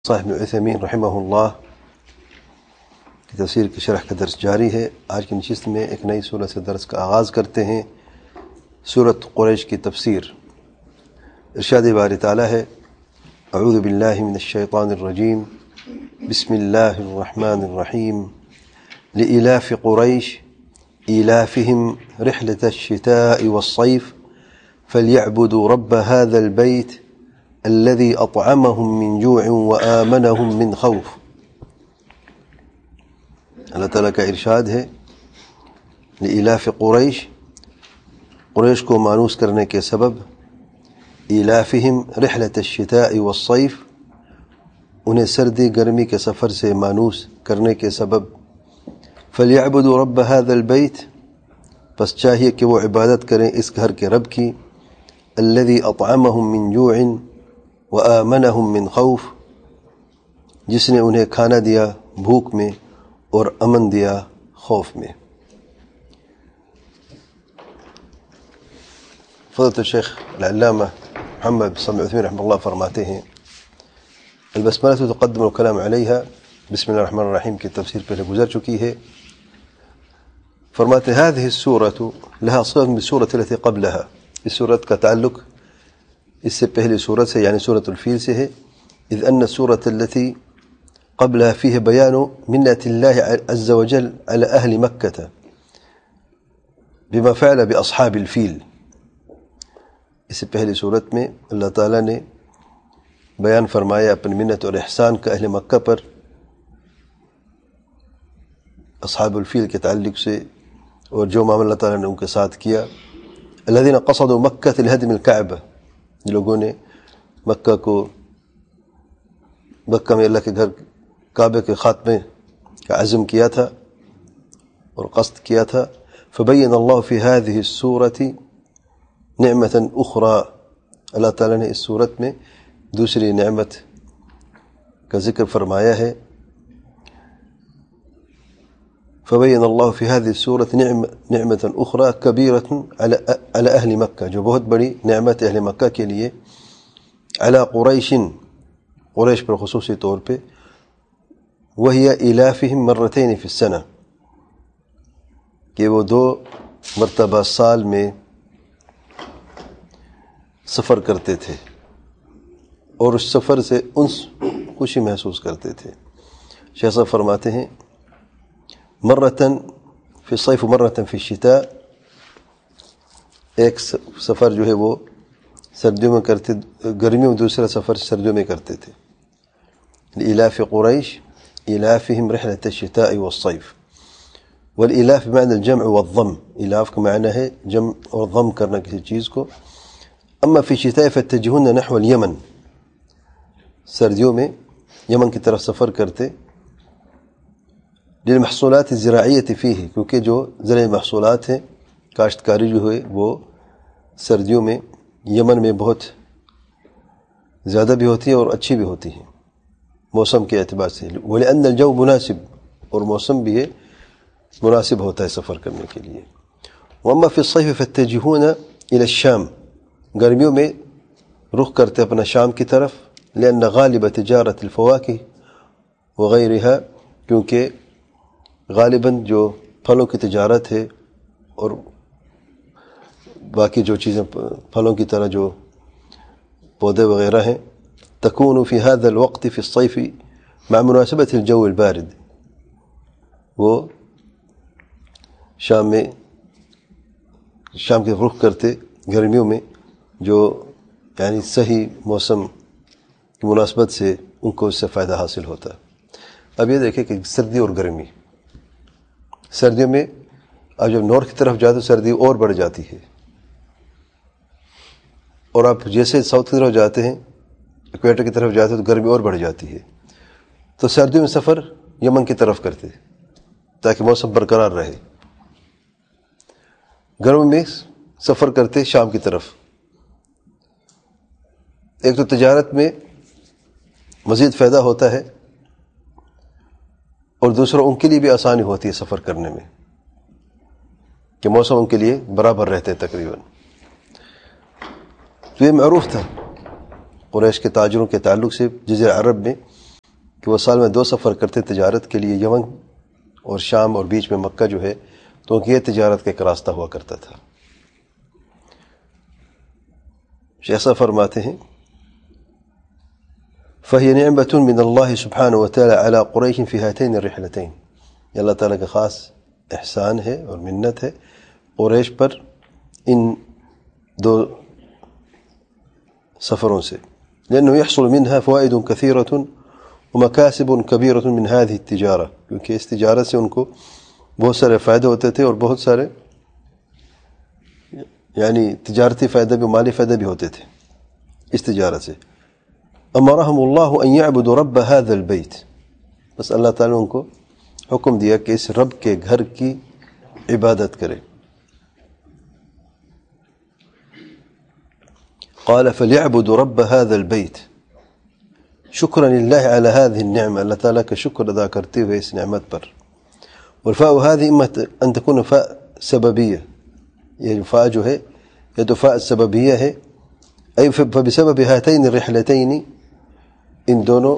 صاحب ابن عثیمین رحمہ اللہ کی تفسیر کی شرح کا درس جاری ہے۔ آج کی نشست میں ایک نئی سورت سے درس کا آغاز کرتے ہیں۔ سورت قریش کی تفسیر۔ ارشاد باری تعالی ہے: اعوذ باللہ من الشیطان الرجیم، بسم اللہ الرحمن الرحیم، لإلاف قریش إيلافهم رحلة الشتاء والصيف فليعبدوا رب هذا البيت الذي أطعمهم من جوع وآمنهم من خوف۔ اللہ تعالیٰ کا ارشاد ہے لإلاف قریش، قریش کو مانوس کرنے کے سبب، إيلافهم رحلة الشتاء والصيف، انہیں سردی گرمی کے سفر سے مانوس کرنے کے سبب، فَلْيَعْبُدُوا رَبَّ هَذَا الْبَيْتِ، پس چاہیے کہ وہ عبادت کریں اس گھر کے رب کی، الَّذِي أَطْعَمَهُم مِّن جُوعٍ وَآمَنَهُم مِّن خوف، جس نے انہیں کھانا دیا بھوک میں اور امن دیا خوف میں۔ فضیلۃ الشیخ العلامہ محمد بن صالح العثیمین رحمہ اللہ فرماتے ہیں: البسملہ تقدم الکلام علیہا، بسم اللہ الرحمن الرحیم کی تفسیر پہلے گزر چکی ہے۔ فرماتے ہیں هذه السورة لها صلة بالسورة التي قبلها، اس سورت کا تعلق اس سے پہلی سورت سے یعنی سورۃ الفیل سے ہے، اذ ان السورة التي قبلها فيه بيان منة الله عز وجل على أهل مكة بما فعل بأصحاب الفیل، اس سے پہلی سورت میں اللہ تعالیٰ نے بیان فرمایا اپنی منت اور احسان کا اہل مکہ پر اصحاب الفیل کے تعلق سے، اور جو معاملہ اللہ تعالیٰ نے ان کے ساتھ کیا۔ الذين قصدوا مكة لهدم الكعبة، جن لوگوں نے مکہ میں اللہ کے گھر کعبے کے خاتمے کا عزم کیا تھا اور قصد کیا تھا۔ فبين الله في هذه السورة نعمة أخرى، اللہ تعالیٰ نے اس صورت میں دوسری نعمت کا ذکر فرمایا ہے۔ فبين الله في هذه السورة نعمة أخرى كبيرة على أهل مكة، جو بہت بڑی نعمت اہل مکہ کے لیے، على قریش پر خصوصی طور پہ، وهي إيلافهم مرتين في السنة، کہ وہ 2 مرتبہ سال میں سفر کرتے تھے اور اس سفر سے انس خوشی محسوس کرتے تھے۔ شیخ صاحب فرماتے ہیں: مرتن فی الصیف مرتن فی الشتاء، ایک سفر جو ہے وہ سردیوں میں کرتے، گرمیوں میں دوسرا سفر سردیوں میں کرتے تھے۔ لإلاف قریش إلافهم رحلة الشتاء والصيف، والإلاف بمعنى الجمع والضم، إلاف کا معنی ہے جمع اور ضم کرنا کسی چیز کو۔ اما فی الشتاء فاتجهون نحو اليمن، سردیوں میں یمن کی طرف سفر کرتے، للمحصولات الزراعیة فیہ، کیونکہ جو زرعی محصولات ہیں، کاشتکاری جو ہے وہ سردیوں میں یمن میں بہت زیادہ بھی ہوتی ہے اور اچھی بھی ہوتی ہیں موسم کے اعتبار سے۔ وَلِأَنَّ الْجَوْ مناسب، اور موسم بھی مناسب ہوتا ہے سفر کرنے کے لیے۔ وَأَمَّا فِي الصَّيْفِ فَاتَّجِهُونَ إِلَى الشَّامِ، گرمیوں میں رخ کرتے اپنا شام کی طرف، لأن غالب تجارت الفواکہ وغیرها، کیونکہ غالباً جو پھلوں کی تجارت ہے اور باقی جو چیزیں پھلوں کی طرح جو پودے وغیرہ ہیں، تکون فی هذا الوقت فی الصیف مع مناسبت الجو البارد، وہ شام کے رخ کرتے گرمیوں میں، جو یعنی صحیح موسم کی مناسبت سے ان کو اس سے فائدہ حاصل ہوتا ہے۔ اب یہ دیکھیں کہ سردی اور گرمی، سردیوں میں اب جب نارتھ کی طرف جاتے تو سردی اور بڑھ جاتی ہے، اور آپ جیسے ساؤتھ کی طرف جاتے ہیں، ایکویٹر کی طرف جاتے ہیں، تو گرمی اور بڑھ جاتی ہے۔ تو سردیوں میں سفر یمن کی طرف کرتے تاکہ موسم برقرار رہے، گرمیوں میں سفر کرتے شام کی طرف۔ ایک تو تجارت میں مزید فائدہ ہوتا ہے، اور دوسرا ان کے لیے بھی آسانی ہوتی ہے سفر کرنے میں، کہ موسم ان کے لیے برابر رہتے تقریباً۔ تو یہ معروف تھا قریش کے تاجروں کے تعلق سے جزیرہ عرب میں کہ وہ سال میں 2 سفر کرتے تجارت کے لیے، یمن اور شام، اور بیچ میں مکہ جو ہے، تو یہ تجارت کا ایک راستہ ہوا کرتا تھا۔ ایسا فرماتے ہیں فَهِيَ نِعْمَةٌ مِّنَ اللَّهِ سُبْحَانَهُ وَتَعَالَى عَلَى قُرَيْشٍ فِي هَاتَيْنِ الرِّحْلَتَيْنِ، یہ اللہ تعالیٰ کا خاص احسان ہے اور منت ہے قریش پر ان 2 سفروں سے، لأنه يحصل منها فوائد كثيرة ومكاسب كبيرة من هذه التجارة، کیونکہ اس تجارت سے ان کو بہت سارے فائدے ہوتے تھے، اور بہت سارے یعنی تجارتی فائدہ بھی، مالی فائدہ بھی ہوتے تھے اس تجارت سے۔ امرهم اللہ ان يعبدوا رب هذا البيت، بس اللہ تعالیٰ نے ان کو حکم دیا کہ اس رب کے گھر کی عبادت کرے۔ قال فليعبدوا رب هذا البيت شکرا للہ علی هذه النعمة، اللہ تعالیٰ کا شکر ادا کرتے ہوئے اس نعمت پر۔ والفاء هذه اما ان تكون فاء سببیہ، یہ فاء جو ہے یہ تو فاء سببیہ ہے، ای فبسبب هاتین الرحلتین، ان دونوں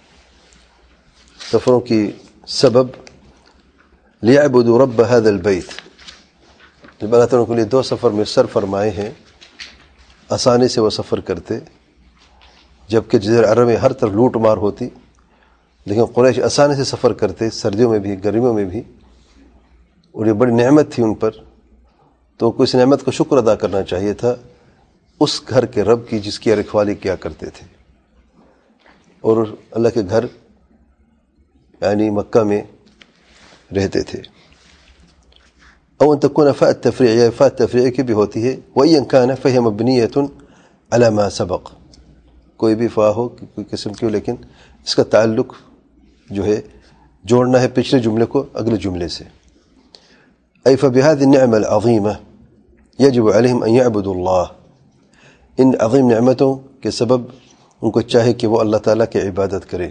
سفروں کی سبب، لیعبدوا رب هذا البیت، جب اللہ تعالیٰ کے لیے 2 سفر میسر فرمائے ہیں، آسانی سے وہ سفر کرتے، جبکہ جزیرہ عرب میں ہر طرف لوٹ مار ہوتی، لیکن قریش آسانی سے سفر کرتے، سردیوں میں بھی گرمیوں میں بھی، اور یہ بڑی نعمت تھی ان پر، تو کو اس نعمت کو شکر ادا کرنا چاہیے تھا اس گھر کے رب کی جس کی رکھوالی کیا کرتے تھے، اور اللہ کے گھر یعنی مکہ میں رہتے تھے۔ او ان تكون فاء التفريع، یا فاء التفريع کی بھی ہوتی ہے، وَإِن كَانَ فَهِيَ مَبْنِيَّةٌ عَلَى مَا سَبَقَ، کوئی بھی فاء ہو کوئی قسم کی ہو، لیکن اس کا تعلق جو ہے جوڑنا ہے پچھلے جملے کو اگلے جملے سے۔ أي فبهذه النعمة العظيمة يجب عليهم أن يعبدوا الله، ان عظیم نعمتوں کے سبب ان کو چاہے کہ وہ اللہ تعالیٰ کی عبادت کرے،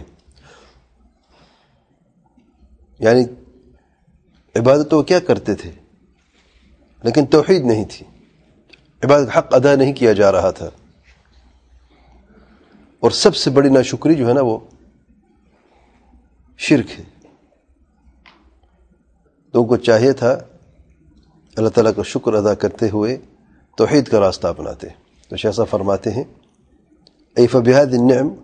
یعنی عبادت تو کیا کرتے تھے لیکن توحید نہیں تھی، عبادت حق ادا نہیں کیا جا رہا تھا، اور سب سے بڑی ناشکری جو ہے نا وہ شرک ہے، تو ان کو چاہیے تھا اللہ تعالیٰ کا شکر ادا کرتے ہوئے توحید کا راستہ اپناتے۔ تو شیخ فرماتے ہیں ای فبهذه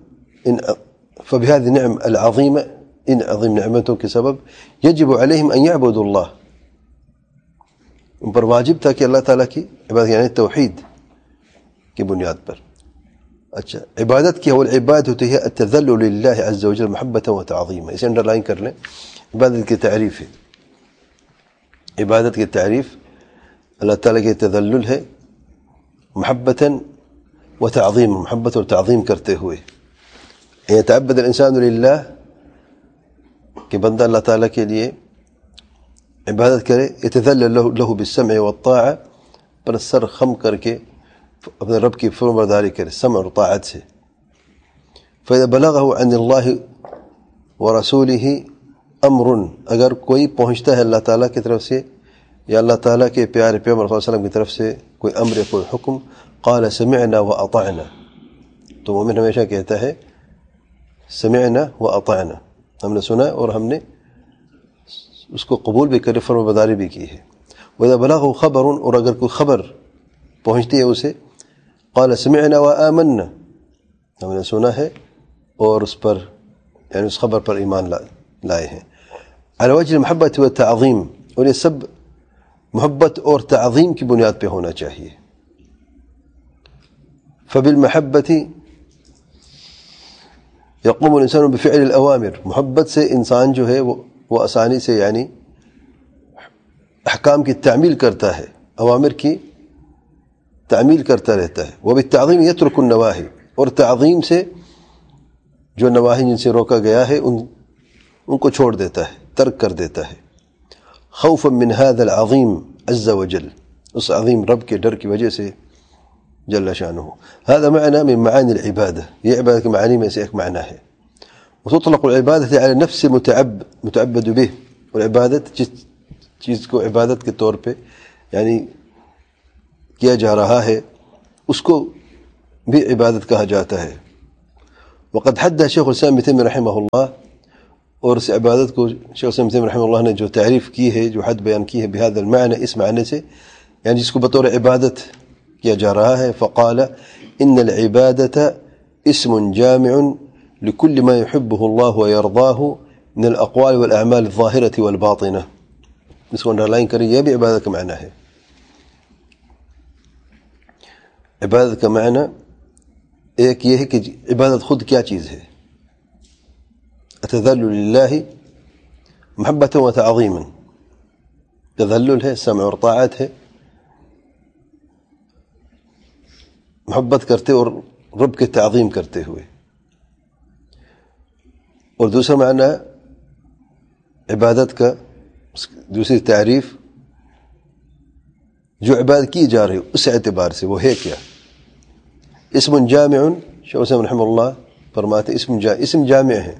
النعم العظیمہ، ان عظیم نعمتوں کے سبب یجب علیہم ان یعبدوا اللہ، ان پر واجب تھا کہ اللہ تعالیٰ کی عبادت، یعنی توحید کی بنیاد پر۔ اچھا، عبادت کی اول عبادت ہوتی ہے التذلل للہ عز وجل محبتا و تعظیما، اسے انڈر لائن کر لیں، عبادت کی تعریف ہے، عبادت کی تعریف اللہ تعالیٰ کے تذلل ہے، محبتا و تعظیم، محبت اور تعظیم کرتے ہوئے، یتعبد الانسان للہ، کہ بندہ اللہ تعالیٰ کے لیے عبادت کرے، یتذلل له بالسمع والطاعة، پر سر خم کر کے اپنے رب کی فرمان برداری کرے سمع اور طاعت سے۔ فإذا بلغه عن اللہ ورسولہ امر، اگر کوئی پہنچتا ہے اللہ تعالیٰ کی طرف سے یا اللہ تعالیٰ کے پیارے پیغمبر صلی اللہ علیہ وسلم کی طرف سے کوئی امر یا کوئی حکم، قال سمعنا واطعنا، تو مومن ہمیشہ کہتا ہے سمعنا واطعنا، ہم نے سنا اور ہم نے اس کو قبول بھی کرے، فرمان برداری بھی کی ہے۔ وإذا بلغه خبر، اور اگر کوئی خبر پہنچتی ہے اسے، قال سمعنا وآمنا، ہم نے سنا ہے اور اس پر یعنی اس خبر پر ایمان لائے ہیں۔ على وجه المحبت والتعظیم، اور یہ سب محبت اور تعظیم کی بنیاد پہ ہونا چاہیے۔ فبالمحبت یقوم الانسان بفعل الاوامر، محبت سے انسان جو ہے وہ آسانی سے یعنی احکام کی تعمیل کرتا ہے، اوامر کی تعمیل کرتا رہتا ہے۔ وبالتعظیم یترک النواہی، اور تعظیم سے جو نواہی جن سے روکا گیا ہے ان کو چھوڑ دیتا ہے، ترک کر دیتا ہے۔ خوفا من هذا العظیم عز وجل، اس عظیم رب کے ڈر کی وجہ سے جل شانہ۔ هذا معنى من معانی العبادہ، یہ عبادت کے معنی میں سے ایک معنی ہے۔ وتطلق العبادة على نفس متعبد به، اور عبادت جس چیز کو عبادت کے طور پہ یعنی کیا جا رہا ہے اس کو بھی عبادت کہا جاتا ہے۔ وقد حد شیخ الاسلام ابن تیمیہ رحمہ اللہ، اور اس عبادت کو شیخ الاسلام ابن تیمیہ رحمہ اللہ نے جو تعریف کی ہے، جو حد بیان کی ہے بهذا المعنى، اس معنی سے، یعنی جس کو بطور عبادت کیا جا رہا ہے. فقال ان العبادة اسم جامع لكل ما يحبه الله ويرضاه من الاقوال والاعمال الظاهرة والباطنة. اس کو انڈر لائن کریں، یہ بھی عبادت کا معنی ہے. عبادت کا معنی ایک یہ ہے کہ عبادت خود کیا چیز ہے. اتذلل للہ محبت و تعظیما، تذلل ہے، سمع اور طاعت ہے، محبت کرتے اور رب کے تعظیم کرتے ہوئے. اور دوسرا معنی عبادت کا، دوسری تعریف جو عبادت کی جا رہی ہے اس اعتبار سے وہ ہے کیا. اسم جامع، شیخ الاسلام رحمہ اللہ فرماتے اسم جامع ہے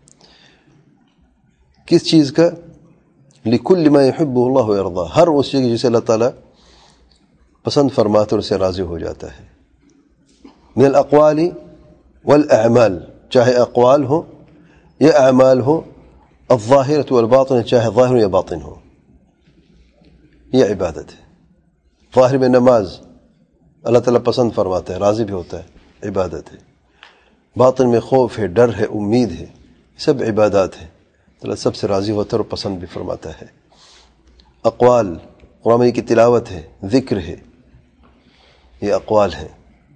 کس چیز کا؟ لکل ما يحبه اللہ ويرضى، ہر اس چیز جسے اللہ تعالیٰ پسند فرماتا اور اسے راضی ہو جاتا ہے. من الاقوال والاعمال، چاہے اقوال ہو یا اعمال ہو، الظاہرۃ والباطنہ، چاہے ظاہر یا باطن ہو، یہ عبادت ہے. ظاہر میں نماز اللہ تعالیٰ پسند فرماتا ہے، راضی بھی ہوتا ہے، عبادت ہے. باطن میں خوف ہے، ڈر ہے، امید ہے، سب عبادات ہیں. اللہ سب سے راضی ہوتا ہے اور پسند بھی فرماتا ہے. اقوال، قرآن کی تلاوت ہے، ذکر ہے، یہ اقوال ہیں.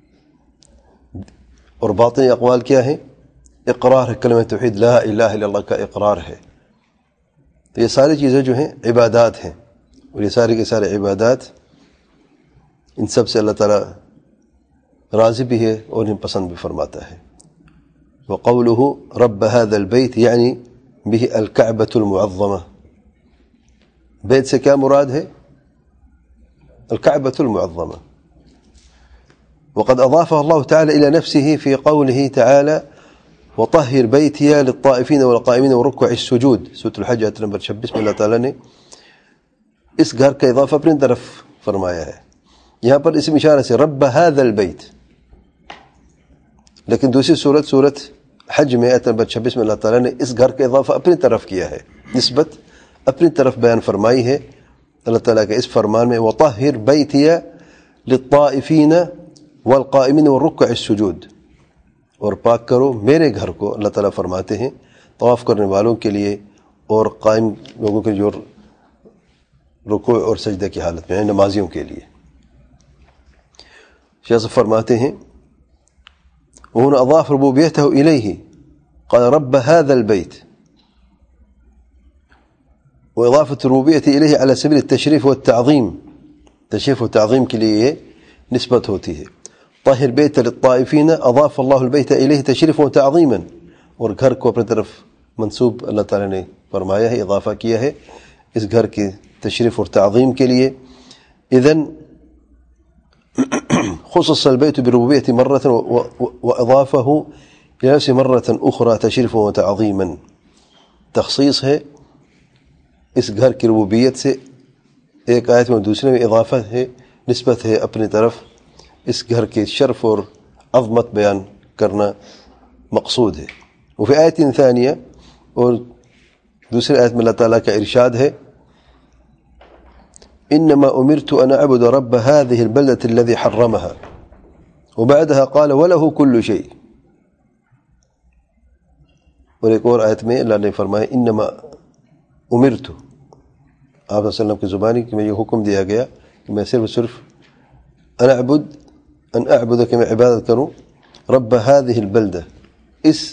اور باطنی اقوال کیا ہے؟ اقرار ہے، کلمہ توحید لا الہ الا اللہ کا اقرار ہے. تو یہ ساری چیزیں جو ہیں عبادات ہیں، اور یہ سارے کے سارے عبادات، ان سب سے اللہ تعالیٰ راضی بھی ہے اور انہیں پسند بھی فرماتا ہے. وقوله رب هذا البيت يعني به الكعبة المعظمة، بیت سے کیا مراد ہے؟ الكعبة المعظمة. وقد أضافها الله تعالى إلى نفسه في قوله تعالى وطهر بيتي للطائفين والقائمين وركع السجود، سورة الحج آیت نمبر 26 میں اللہ تعالیٰ نے اس گھر کا اضافہ اپنی طرف فرمایا ہے. یہاں پر اسم اشارہ سے رب هذا البيت، لیکن دوسری سورت حج میں آیت نمبر 26 میں اللہ تعالیٰ نے اس گھر کا اضافہ اپنی طرف کیا ہے، نسبت اپنی طرف بیان فرمائی ہے اللہ تعالیٰ کے اس فرمان میں. وطہر بیتی للطائفین والقائمین والرکع السجود، اور پاک کرو میرے گھر کو، اللہ تعالیٰ فرماتے ہیں طواف کرنے والوں کے لیے اور قائم لوگوں کے جو رکوع اور سجدہ کی حالت میں ہیں، نمازیوں کے لیے. شیخ صاحب فرماتے ہیں وهنا أضاف ربوبيته إليه، قال رب هذا البيت، وإضافة الربوبية إليه على سبيل التشريف والتعظيم، تشريف والتعظيم کے لیے نسبت ہوتی ہے. طاہر بیت للطائفین، اضاف اللہ البیت الیہ تشریفا وتعظیما، اور گھر کو اپنی طرف منسوب اللہ تعالی نے فرمایا ہے، اضافہ کیا ہے اس گھر کی تشریف اور تعظیم کے لیے. اذن خصص البيت بالربوبية مرة وأضافه إلى نفسه مرة أخرى تشريفا وتعظيما. تخصیص ہے اس گھر کی ربوبیت سے ایک آیت میں، دوسرے میں اضافہ ہے، نسبت ہے اپنی طرف، اس گھر کے شرف اور عظمت بیان کرنا مقصود ہے. وفي آیت ثانیہ، اور دوسری آیت میں اللہ تعالیٰ کا ارشاد ہے انما امرت ان اعبد رب هذه البلدة الذي حرمها، وبعدها قال وله كل شيء. اور ایک اور آیت میں اللہ نے فرمایا انما امرت، آپ صلی اللہ علیہ وسلم کی زبانی کہ میں یہ حکم دیا گیا کہ میں صرف ان اعبد کہ میں عبادت کروں رب هذه البلدة، اس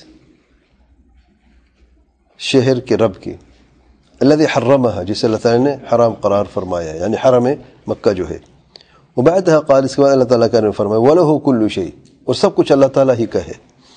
شہر کے رب کی، الذي حرمها، جسے اللہ تعالیٰ نے حرام قرار فرمایا، یعنی حرم مکہ جو ہے. وبعدها قال، اس کے بعد اللہ تعالیٰ کا نے فرمایا وله كل شيء، اور سب کچھ اللہ تعالیٰ ہی کا ہے.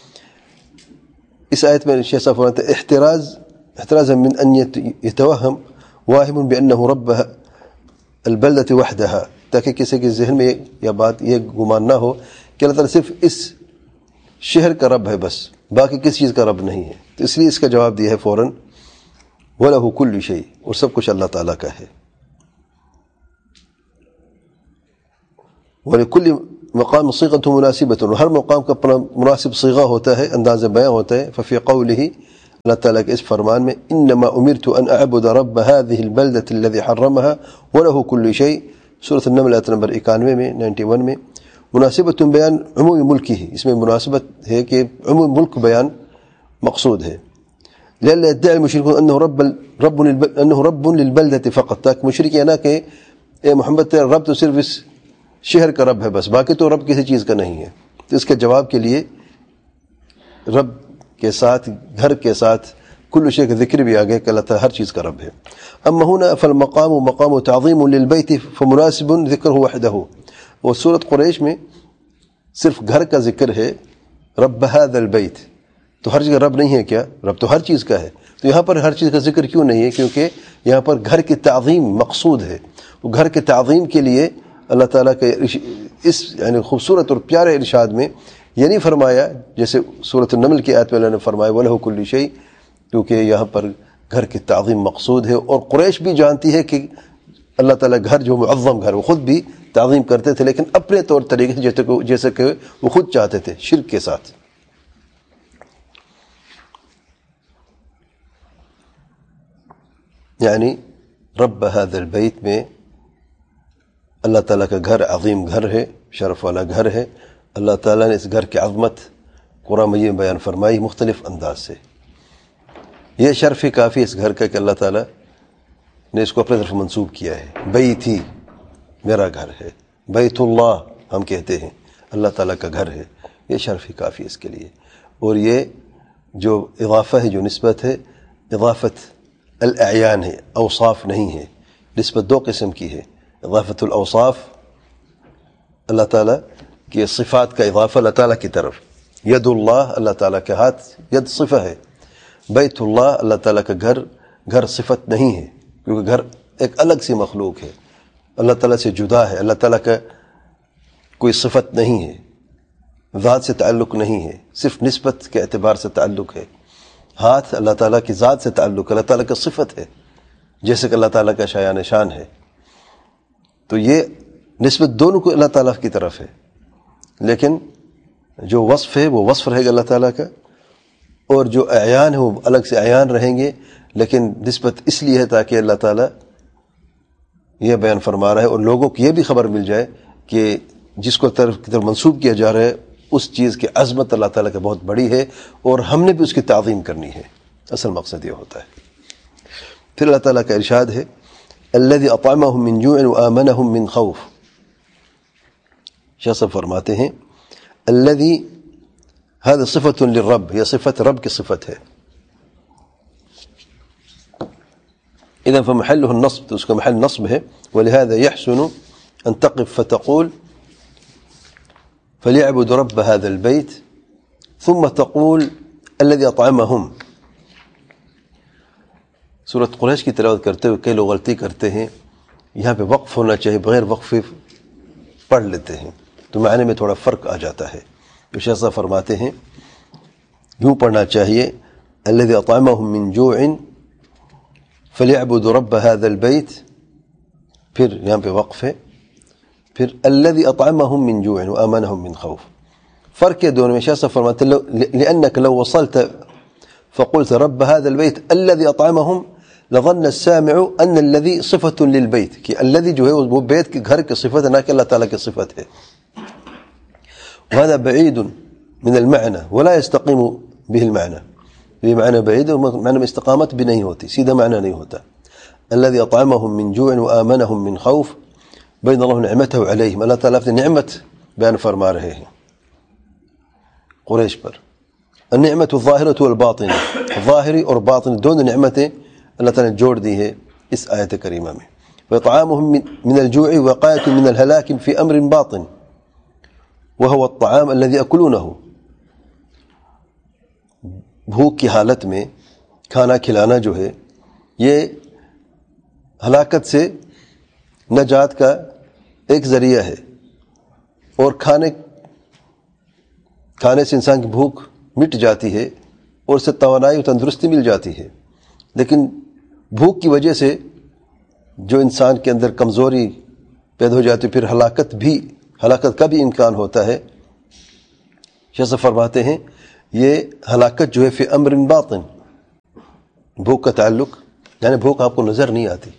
اس آیت میں شیخ صاحب فرماتے ہیں احترازا من ان يتوهم واهم بانه رب البلدة وحدها، تاکہ کسی کے ذہن میں یہ بات، یہ گمان نہ ہو کہ اللہ تعالیٰ صرف اس شہر کا رب ہے، بس باقی کسی چیز کا رب نہیں ہے. تو اس لیے اس کا جواب دیا ہے فوراً وَلَهُ كُلُّ شَيْءٍ، اور سب کچھ اللہ تعالیٰ کا ہے. وَلِكُلِّ مقام صيغة مناسبة، اور ہر مقام کا اپنا مناسب صیغہ ہوتا ہے، انداز بیان ہوتا ہے. ففي قوله، اللہ تعالیٰ کے اس فرمان میں، انما امرت ان اعبد رب هذه البلدة الذي حرمها وله كل شيء، سورۃ النمل آیت نمبر 91 میں 91 میں. مناسبت بیان عموم ملکی ہے، اس میں مناسبت ہے کہ عموم ملک بیان مقصود ہے. لئلا يدعي المشركون انه رب للبلدة فقط، تاکہ مشرک یہ نہ کہ اے محمد تیرا رب تو صرف اس شہر کا رب ہے بس، باقی تو رب کسی چیز کا نہیں ہے. تو اس کے جواب کے لیے رب کے ساتھ گھر کے ساتھ کل شے کا ذکر بھی آگے کہ اللہ تعالیٰ ہر چیز کا رب ہے. اما هنا فالمقام مقام تعظیم للبیت فمناسب ذکرہ وحدہ. اور سورۃ قریش میں صرف گھر کا ذکر ہے، رب هذا البیت، تو ہر چیز کا رب نہیں ہے کیا؟ رب تو ہر چیز کا ہے. تو یہاں پر ہر چیز کا ذکر کیوں نہیں ہے؟ کیونکہ یہاں پر گھر کی تعظیم مقصود ہے. وہ گھر کے تعظیم کے لیے اللہ تعالیٰ کے اس یعنی خوبصورت اور پیارے ارشاد میں یہ نہیں فرمایا جیسے سورۃ النمل کی آیت میں اللہ نے فرمایا وَلَهُ كُلُّ شَيْءٍ، کیونکہ یہاں پر گھر کی تعظیم مقصود ہے. اور قریش بھی جانتی ہے کہ اللہ تعالیٰ گھر جو معظم گھر، وہ خود بھی تعظیم کرتے تھے، لیکن اپنے طور طریقے سے، جیسے کہ وہ خود چاہتے تھے شرک کے ساتھ. یعنی رب هذا البیت میں اللہ تعالیٰ کا گھر عظیم گھر ہے، شرف والا گھر ہے. اللہ تعالیٰ نے اس گھر کی عظمت قرآن مجید میں بیان فرمائی مختلف انداز سے. یہ شرف کافی اس گھر کا کہ اللہ تعالیٰ نے اس کو اپنے طرف منسوب کیا ہے. بیتی میرا گھر ہے، بیت اللہ ہم کہتے ہیں اللہ تعالیٰ کا گھر ہے. یہ شرف کافی اس کے لیے. اور یہ جو اضافہ ہے، جو نسبت ہے، اضافت الاعیان ہے، اوصاف نہیں ہے. نسبت دو قسم کی ہے، اضافت الاوصاف، اللہ تعالیٰ کی صفات کا اضافہ اللہ تعالیٰ کی طرف. ید اللہ، اللہ تعالیٰ کے ہاتھ، ید صفہ ہے. بیت اللہ، اللہ تعالیٰ کا گھر صفت نہیں ہے، کیونکہ گھر ایک الگ سی مخلوق ہے، اللہ تعالیٰ سے جدا ہے. اللہ تعالیٰ کا کوئی صفت نہیں ہے، ذات سے تعلق نہیں ہے، صرف نسبت کے اعتبار سے تعلق ہے. ہاتھ اللہ تعالیٰ کی ذات سے تعلق، اللہ تعالیٰ کا صفت ہے، جیسے کہ اللہ تعالیٰ کا شایان شان ہے. تو یہ نسبت دونوں کو اللہ تعالیٰ کی طرف ہے، لیکن جو وصف ہے وہ وصف رہے گا اللہ تعالیٰ کا، اور جو اعیان ہے وہ الگ سے اعیان رہیں گے. لیکن نسبت اس لیے ہے تاکہ اللہ تعالیٰ یہ بیان فرما رہا ہے اور لوگوں کو یہ بھی خبر مل جائے کہ جس کو طرف منسوب کیا جا رہا ہے اس چیز کی عظمت اللہ تعالیٰ کا بہت بڑی ہے، اور ہم نے بھی اس کی تعظیم کرنی ہے. اصل مقصد یہ ہوتا ہے. پھر اللہ تعالیٰ کا ارشاد ہے الذی اطعمهم من جوع وآمنهم من خوف. شاہ صاحب فرماتے ہیں الذی، هذا صفت للرب، یہ صفت رب کی صفت ہے. اذا فمحله النصب، تو اس کا محل نصب ہے. ولهذا يحسن ان تقف فتقول فليعبد رب هذا البيت ثم تقول الذي اطعمهم. سورۃ قریش کی تلاوت کرتے ہوئے کئی لوگ غلطی کرتے ہیں، یہاں پہ وقف ہونا چاہیے، بغیر وقف پڑھ لیتے ہیں تو معنی میں تھوڑا فرق آ جاتا ہے. تو شاہ صاحب فرماتے ہیں یوں پڑھنا چاہیے الذي اطعمهم من جوع فليعبد رب هذا البيت، پھر یہاں پہ وقف ہے، پھر الذي اطعمهم من جوع وآمنهم من خوف. فرق ہے دونوں میں. شاہ صاحب فرماتے لأنك لو وصلت فقلت رب هذا البيت الذي اطعمهم لظن السامع ان الذي صفة للبيت، کہ الذي جو ہے وہ بیت کے گھر کی صفت ہے، نہ کہ اللہ تعالیٰ کی صفت ہے. وهذا بعيد من المعنى ولا يستقيم به المعنى. یہ معنی بعید اور معنی میں استقامت بھی نہیں ہوتی، سیدھا معنی نہیں ہوتا. الذي اطعمهم من جوع وآمنهم من خوف بين الله نعمته عليهم. اللہ تعالیٰ اپنی نعمت بیان فرما رہے ہیں قریش پر. النعمت الظاہرۃ والباطنہ، ظاہری اور باطنی دونوں نعمتیں اللہ تعالیٰ نے جوڑ دی ہے اس آیت کریمہ میں. وإطعامهم من الجوع وقاية من الهلاك في أمر باطن وهو الطعام الذي يأكلونه. بھوک کی حالت میں کھانا کھلانا جو ہے یہ ہلاکت سے نجات کا ایک ذریعہ ہے، اور کھانے سے انسان کی بھوک مٹ جاتی ہے اور اس سے توانائی و تندرستی مل جاتی ہے. لیکن بھوک کی وجہ سے جو انسان کے اندر کمزوری پیدا ہو جاتی ہے، پھر ہلاکت کا بھی امکان ہوتا ہے. شیخ صاحب فرماتے ہیں یہ ہلاکت جو ہے فی امر باطن، بھوک کا تعلق، یعنی بھوک آپ کو نظر نہیں آتی،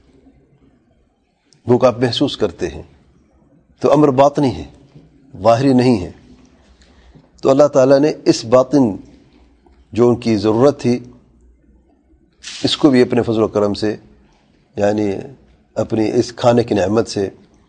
بھوک آپ محسوس کرتے ہیں، تو امر باطنی ہے، ظاہری نہیں ہے. تو اللہ تعالیٰ نے اس باطن جو ان کی ضرورت تھی اس کو بھی اپنے فضل و کرم سے، یعنی اپنی اس کھانے کی نعمت سے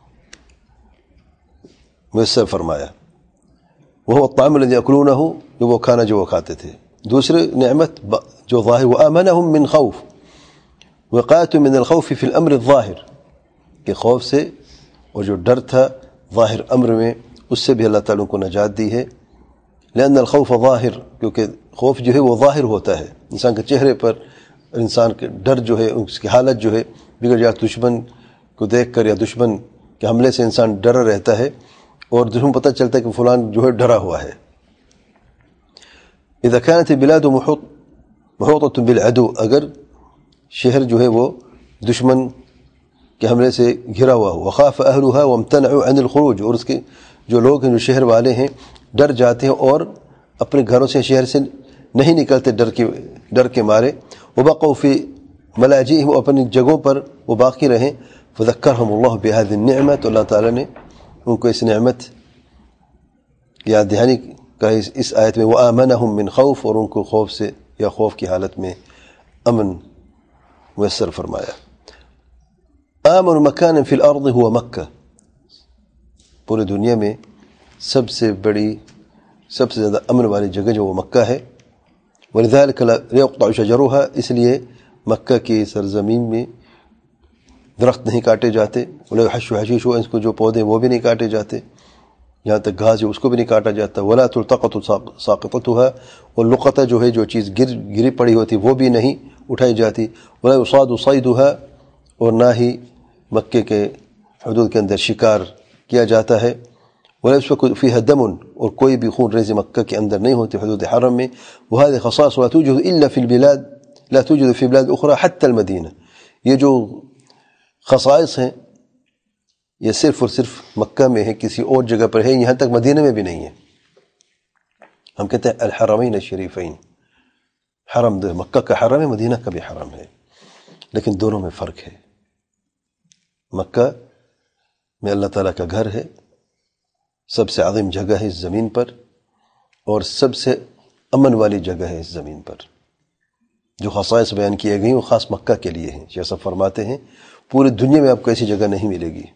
میسر فرمایا. وہ الطعام الذی یأکلونہ، جو وہ کھانا جو وہ کھاتے تھے. دوسری نعمت جو ظاہر، وآمنہم من خوف، وقایۃ من الخوف فی الامر الظاہر، کہ خوف سے اور جو ڈر تھا ظاہر امر میں، اس سے بھی اللہ تعالیٰ کو نجات دی ہے. لأن الخوف ظاہر، کیونکہ خوف جو ہے وہ ظاہر ہوتا ہے، انسان کے چہرے پر انسان کے ڈر جو ہے، اس کی حالت جو ہے بگڑ جاتی. دشمن کو دیکھ کر یا دشمن کے حملے سے انسان ڈرا رہتا ہے، اور دشمن پتہ چلتا ہے کہ فلان جو ہے ڈرا ہوا ہے. اذا كانت البلاد محوطة بالعدو، اگر شہر جو ہے وہ دشمن کے حملے سے گھرا ہوا ہو، وخاف اہلها وامتنعوا عن الخروج، اور اس کے جو لوگ ہیں جو شہر والے ہیں ڈر جاتے ہیں اور اپنے گھروں سے شہر سے نہیں نکلتے ڈر کے مارے. وبقوا في ملاجئهم، وہ اپنی جگہوں پر وہ باقی رہیں. فذكرهم الله بهذه النعمة، تو اللہ تعالیٰ نے ان کو اس نعمت یاد دہانی کا اس آیت میں وآمنهم من خوف، اور ان کو خوف سے یا خوف کی حالت میں امن میسر فرمایا. آمن مکان فی الارض هو مکہ، پوری دنیا میں سب سے بڑی، سب سے زیادہ امن والی جگہ جو وہ مکہ ہے. ولذلك لا يقطع شجرها، اس لیے مکہ کی سرزمین میں درخت نہیں کاٹے جاتے. ولا يحش حشيش، اس کو جو پودے وہ بھی نہیں کاٹے جاتے، یہاں تک گھاس جو اس کو بھی نہیں کاٹا جاتا. ولا تلتقط ساقطتها، اور لقطہ جو ہے جو چیز گری پڑی ہوتی وہ بھی نہیں اٹھائی جاتی. ولا يصاد صيدها، اور نہ ہی مکے کے حدود کے اندر شکار کیا جاتا ہے. ولا يسفك فيها دم، اور کوئی بھی خون ریزی مکہ کے اندر نہیں ہوتی حدود حرم میں. وهذه خصائص لا توجد الا في البلاد، لا توجد في بلاد اخرى حتى المدینہ. یہ جو خصائص ہیں یہ صرف اور صرف مکہ میں ہے، کسی اور جگہ پر ہے، یہاں تک مدینہ میں بھی نہیں ہے. ہم کہتے ہیں الحرمین الشریفین، حرم مکہ کا حرم ہے، مدینہ کا بھی حرم ہے، لیکن دونوں میں فرق ہے. مکہ میں اللہ تعالیٰ کا گھر ہے، سب سے عظیم جگہ ہے اس زمین پر، اور سب سے امن والی جگہ ہے اس زمین پر. جو خصائص بیان کیے گئی وہ خاص مکہ کے لیے ہیں. شیخ صاحب فرماتے ہیں پوری دنیا میں آپ کو ایسی جگہ نہیں ملے گی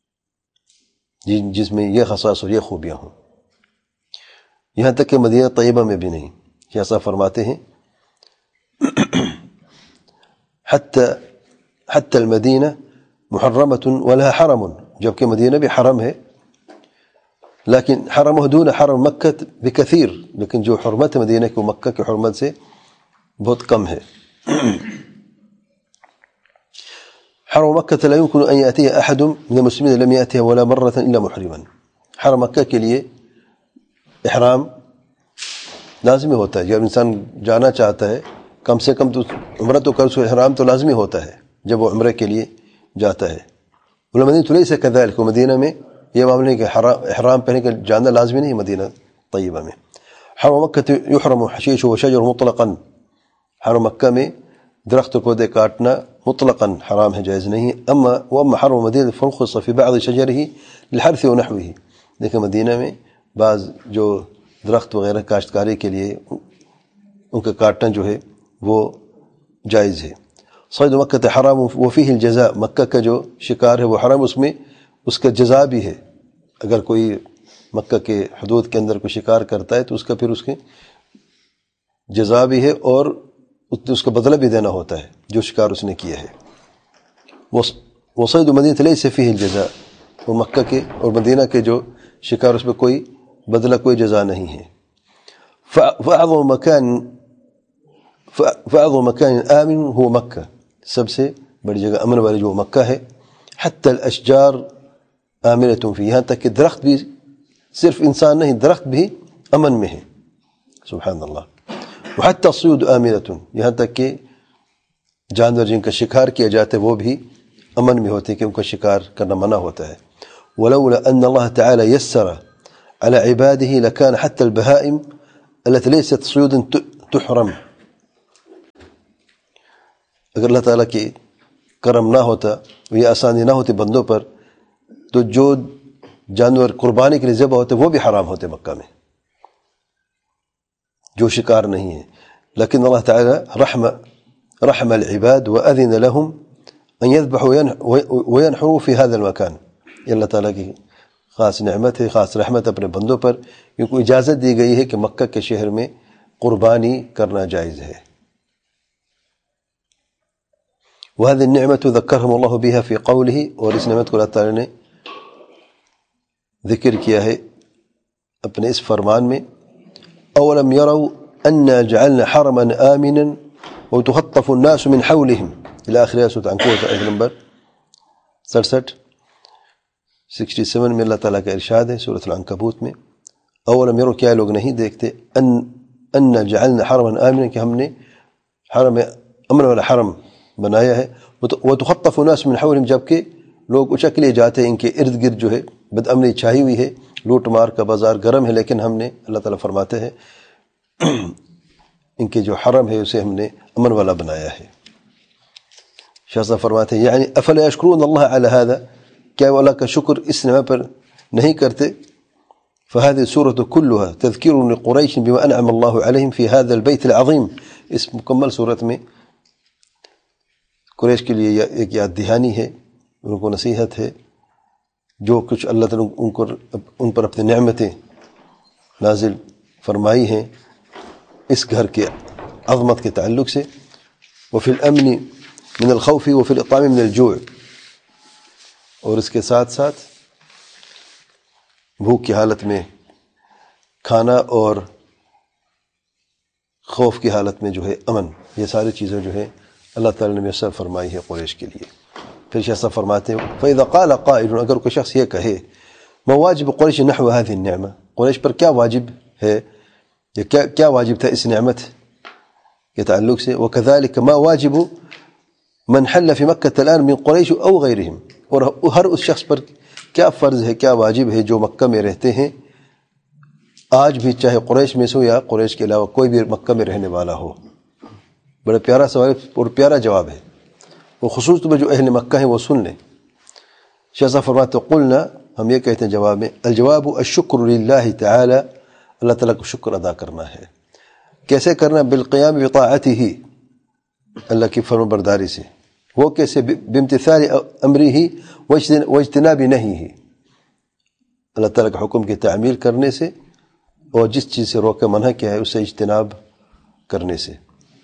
جس میں یہ خصائص اور یہ خوبیاں ہوں، یہاں تک کہ مدینہ طیبہ میں بھی نہیں. شیخ صاحب فرماتے ہیں حتی المدینہ محرمۃ ولها حرم، جبکہ مدینہ بھی حرم ہے، لیکن حرمہ دون حرم مکہ بکثیر، لیکن جو حرمت مدینہ کی مکہ کی حرمت سے بہت کم ہے. حرم مکہ لا يمكن ان ياتيه احد من المسلمين لم ياتيه ولا مره الا محرما. حرم مکہ کے لیے احرام لازمی ہوتا ہے. جب انسان جانا چاہتا ہے کم سے کم تو عمرہ تو کر سو، احرام تو لازمی ہوتا ہے جب وہ عمرہ کے لیے جاتا ہے. والمدینہ ليس كذلك، مدینہ میں یہ معاملہ ہے کہ احرام پہنے کے جانا لازمی نہیں مدینہ طیبہ میں. حرم مکہ یحرم حشیش و شجر مطلقا، حرم مکہ میں درخت پودے کاٹنا مطلقاً حرام ہے، جائز نہیں. اما حرم مدینہ فرخص فی بعض شجره للحرث ونحوه، لیکن مدینہ میں بعض جو درخت وغیرہ کاشتکاری کے لیے ان کا کاٹنا جو ہے وہ جائز ہے. صید مکہ حرام وفیہ الجزاء، مکہ کا جو شکار ہے وہ حرام، اس میں اس کا جزا بھی ہے. اگر کوئی مکہ کے حدود کے اندر کوئی شکار کرتا ہے تو اس کا پھر اس کے جزا بھی ہے اور اس کا بدلہ بھی دینا ہوتا ہے جو شکار اس نے کیا ہے. وصید مدینہ لیس فیہ الجزاء، وہ مکہ کے اور مدینہ کے جو شکار اس میں کوئی بدلہ کوئی جزا نہیں ہے. فأعظم مکان آمن هو مکہ، سب سے بڑی جگہ امن والی جو مکہ ہے. حتی الاشجار آمنۃ فی، یہاں تک کہ درخت بھی، صرف انسان نہیں درخت بھی امن میں ہے. سبحان اللہ. وحتی الصید آمنۃ، یہاں تک کہ جانور جن کا شکار کیا جاتا ہے وہ بھی امن میں ہوتے ہیں کہ ان کا شکار کرنا منع ہوتا ہے. ولولا أن الله تعالى يسر على عباده لكان حتى البهائم التي ليست صيودا تحرم. اگر اللہ تعالیٰ کی کرم نہ ہوتا یہ آسانی نہ ہوتی بندوں پر تو جو جانور قربانی کے لیے ذبح ہوتے وہ بھی حرام ہوتے مکہ میں، جو شکار نہیں ہے. لیکن اللہ تعالیٰ رحم العباد وأذن لهم أن يذبحوا وينحروا في هذا المكان. یہ اللہ تعالیٰ کی خاص نعمت ہے، خاص رحمت اپنے بندوں پر، کیونکہ اجازت دی گئی ہے کہ مکہ کے شہر میں قربانی کرنا جائز ہے. وهذه النعمة ذكرهم الله بها في قوله، اور اس نعمت کو اللہ تعالیٰ نے ذکر کیا ہے اپنے اس فرمان میں، اولم يروا انا جعلنا حرما آمنا وتخطف الناس من حولهم الى آخر سورة عنکبوت آیت نمبر 67 میں اللہ تعالیٰ کا ارشاد ہے سورۃ العنکبوت میں، اولم يروا، کیا لوگ نہیں دیکھتے، انا جعلنا حرما آمنا، کہ ہم نے حرم امن والا حرم بنایا ہے، وتخطف الناس من حولهم، جبکہ لوگ اچک لیے جاتے ہیں ان کے ارد گرد جو ہے بد امنی چھائی ہوئی ہے، لوٹ مار کا بازار گرم ہے، لیکن ہم نے، اللہ تعالیٰ فرماتے ہیں، ان کے جو حرم ہے اسے ہم نے امن والا بنایا ہے. شاہ صاحب فرماتے ہیں یعنی افلا یشکرون اللہ علی هذا، کیا وہ اللہ کا شکر اس نعمت پر نہیں کرتے؟ فهذه السورة كلها تذکیر لقریش بما انعم اللہ علیہم فی هذا البیت العظیم. اس مکمل صورت میں قریش کے لیے ایک یاد دہانی ہے، ان کو نصیحت ہے، جو کچھ اللہ تعالیٰ ان پر اپنی نعمتیں نازل فرمائی ہیں اس گھر کے عظمت کے تعلق سے. وفی الامن من الخوف وفی الاطعام من الجوع، اور اس کے ساتھ ساتھ بھوک کی حالت میں کھانا اور خوف کی حالت میں جو ہے امن، یہ ساری چیزیں جو ہے اللہ تعالیٰ نے میسر فرمائی ہے قریش کے لیے. پھر شاہ صاحب فرماتے ہیں فَإِذَا قَالَ قَائِلٌ، اگر کوئی شخص یہ کہے ما واجب قریش نحو هذه النعمة، قریش پر کیا واجب ہے، یا کیا واجب تھا اس نعمت کے تعلق سے، وَكَذَلِكَ مَا واجب من حل في مكة الآن من قریش أو غيرهم، اور ہر اس شخص پر کیا فرض ہے، کیا واجب ہے جو مکہ میں رہتے ہیں آج بھی، چاہے قریش میں سے ہو یا قریش کے علاوہ کوئی بھی مکہ میں رہنے والا ہو. بڑا پیارا سوال اور پیارا جواب ہے، وہ خصوص طور پر جو اہل مکہ ہیں وہ سن لیں. شاہ صاحب فرماتے قلنا، ہم یہ کہتے ہیں جواب میں، الجواب الشکر للہ تعالی، اللہ تعالیٰ کو شکر ادا کرنا ہے. کیسے کرنا؟ بالقیام بطاعتہ، اللہ کی فرمان برداری سے. وہ کیسے؟ بامتثال امرہ واجتناب نہیہ، اللہ تعالیٰ کے حکم کی تعمیل کرنے سے اور جس چیز سے روکا منع کیا ہے اسے اجتناب کرنے سے.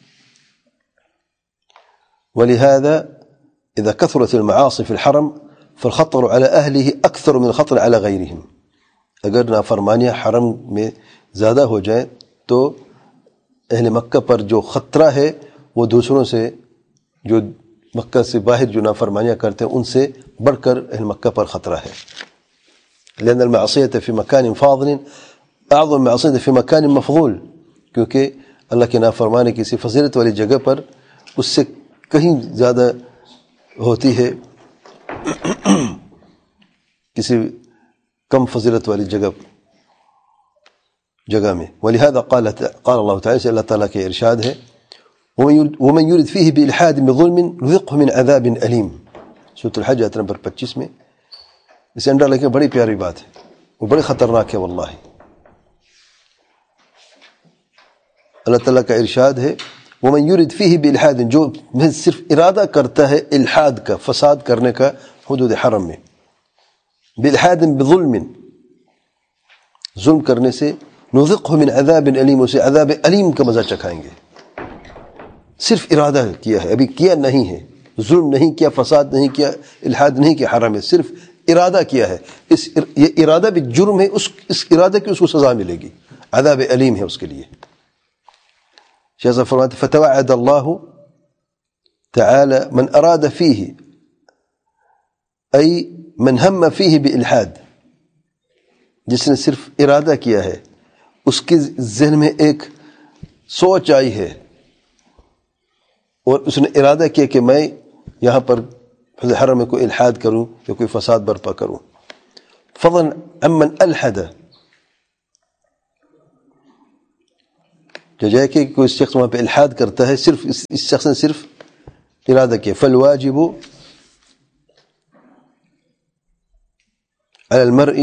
ولهذا إذا كثرت المعاصي في الحرم فالخطر على أهله أكثر من الخطر على غيرهم. اگر نافرمانیاں حرم میں زیادہ ہو جائیں تو اہل مکہ پر جو خطرہ ہے وہ دوسروں سے، جو مکہ سے باہر جو نافرمانیاں کرتے ہیں ان سے بڑھ کر اہل مکہ پر خطرہ ہے. لأن المعصية في مكان فاضل أعظم معصية في مكان مفضول، کیونکہ اللہ کی نافرمانی کسی فضیلت والی جگہ پر اس سے کہیں زیادہ ہوتی ہے کسی کم فضیلت والی جگہ میں. ولهذا قال اللہ تعالیٰ سے، اللہ تعالیٰ کے ارشاد ہے ومن يرد فيه بإلحاد بظلم نذقه من عذاب أليم، سورۃ الحج آیت نمبر 25 میں. اسے انڈا لگے بڑی پیاری بات ہے، وہ بڑی خطرناک ہے واللہ. اللہ تعالیٰ کا ارشاد ہے ومن يرد فيه بإلحاد، جو صرف ارادہ کرتا ہے الحاد کا، فساد کرنے کا حدود حرم میں، بإلحاد بظلم، ظلم کرنے سے، نذقه من عذاب علیم، اسے عذاب علیم کا مزہ چکھائیں گے. صرف ارادہ کیا ہے، ابھی کیا نہیں ہے، ظلم نہیں کیا، فساد نہیں کیا، الحاد نہیں کیا حرم میں، صرف ارادہ کیا ہے. یہ ارادہ بھی جرم ہے، اس ارادہ کی اس کو سزا ملے گی، عذاب علیم ہے اس کے لیے. شاہ صاحب فرماتے فتوعد اللہ تعالی من اراد فیہ ای من ہم فیہ بالحاد، جس نے صرف ارادہ کیا ہے، اس کے ذہن میں ایک سوچ آئی ہے اور اس نے ارادہ کیا کہ میں یہاں پر حرم میں کوئی الحاد کروں یا کوئی فساد برپا کروں. فضلا عمن الحد. جو جائے کہ کوئی شخص وہاں پہ الحاد کرتا ہے، صرف اس شخص نے صرف ارادہ کیا. فالواجب على المرء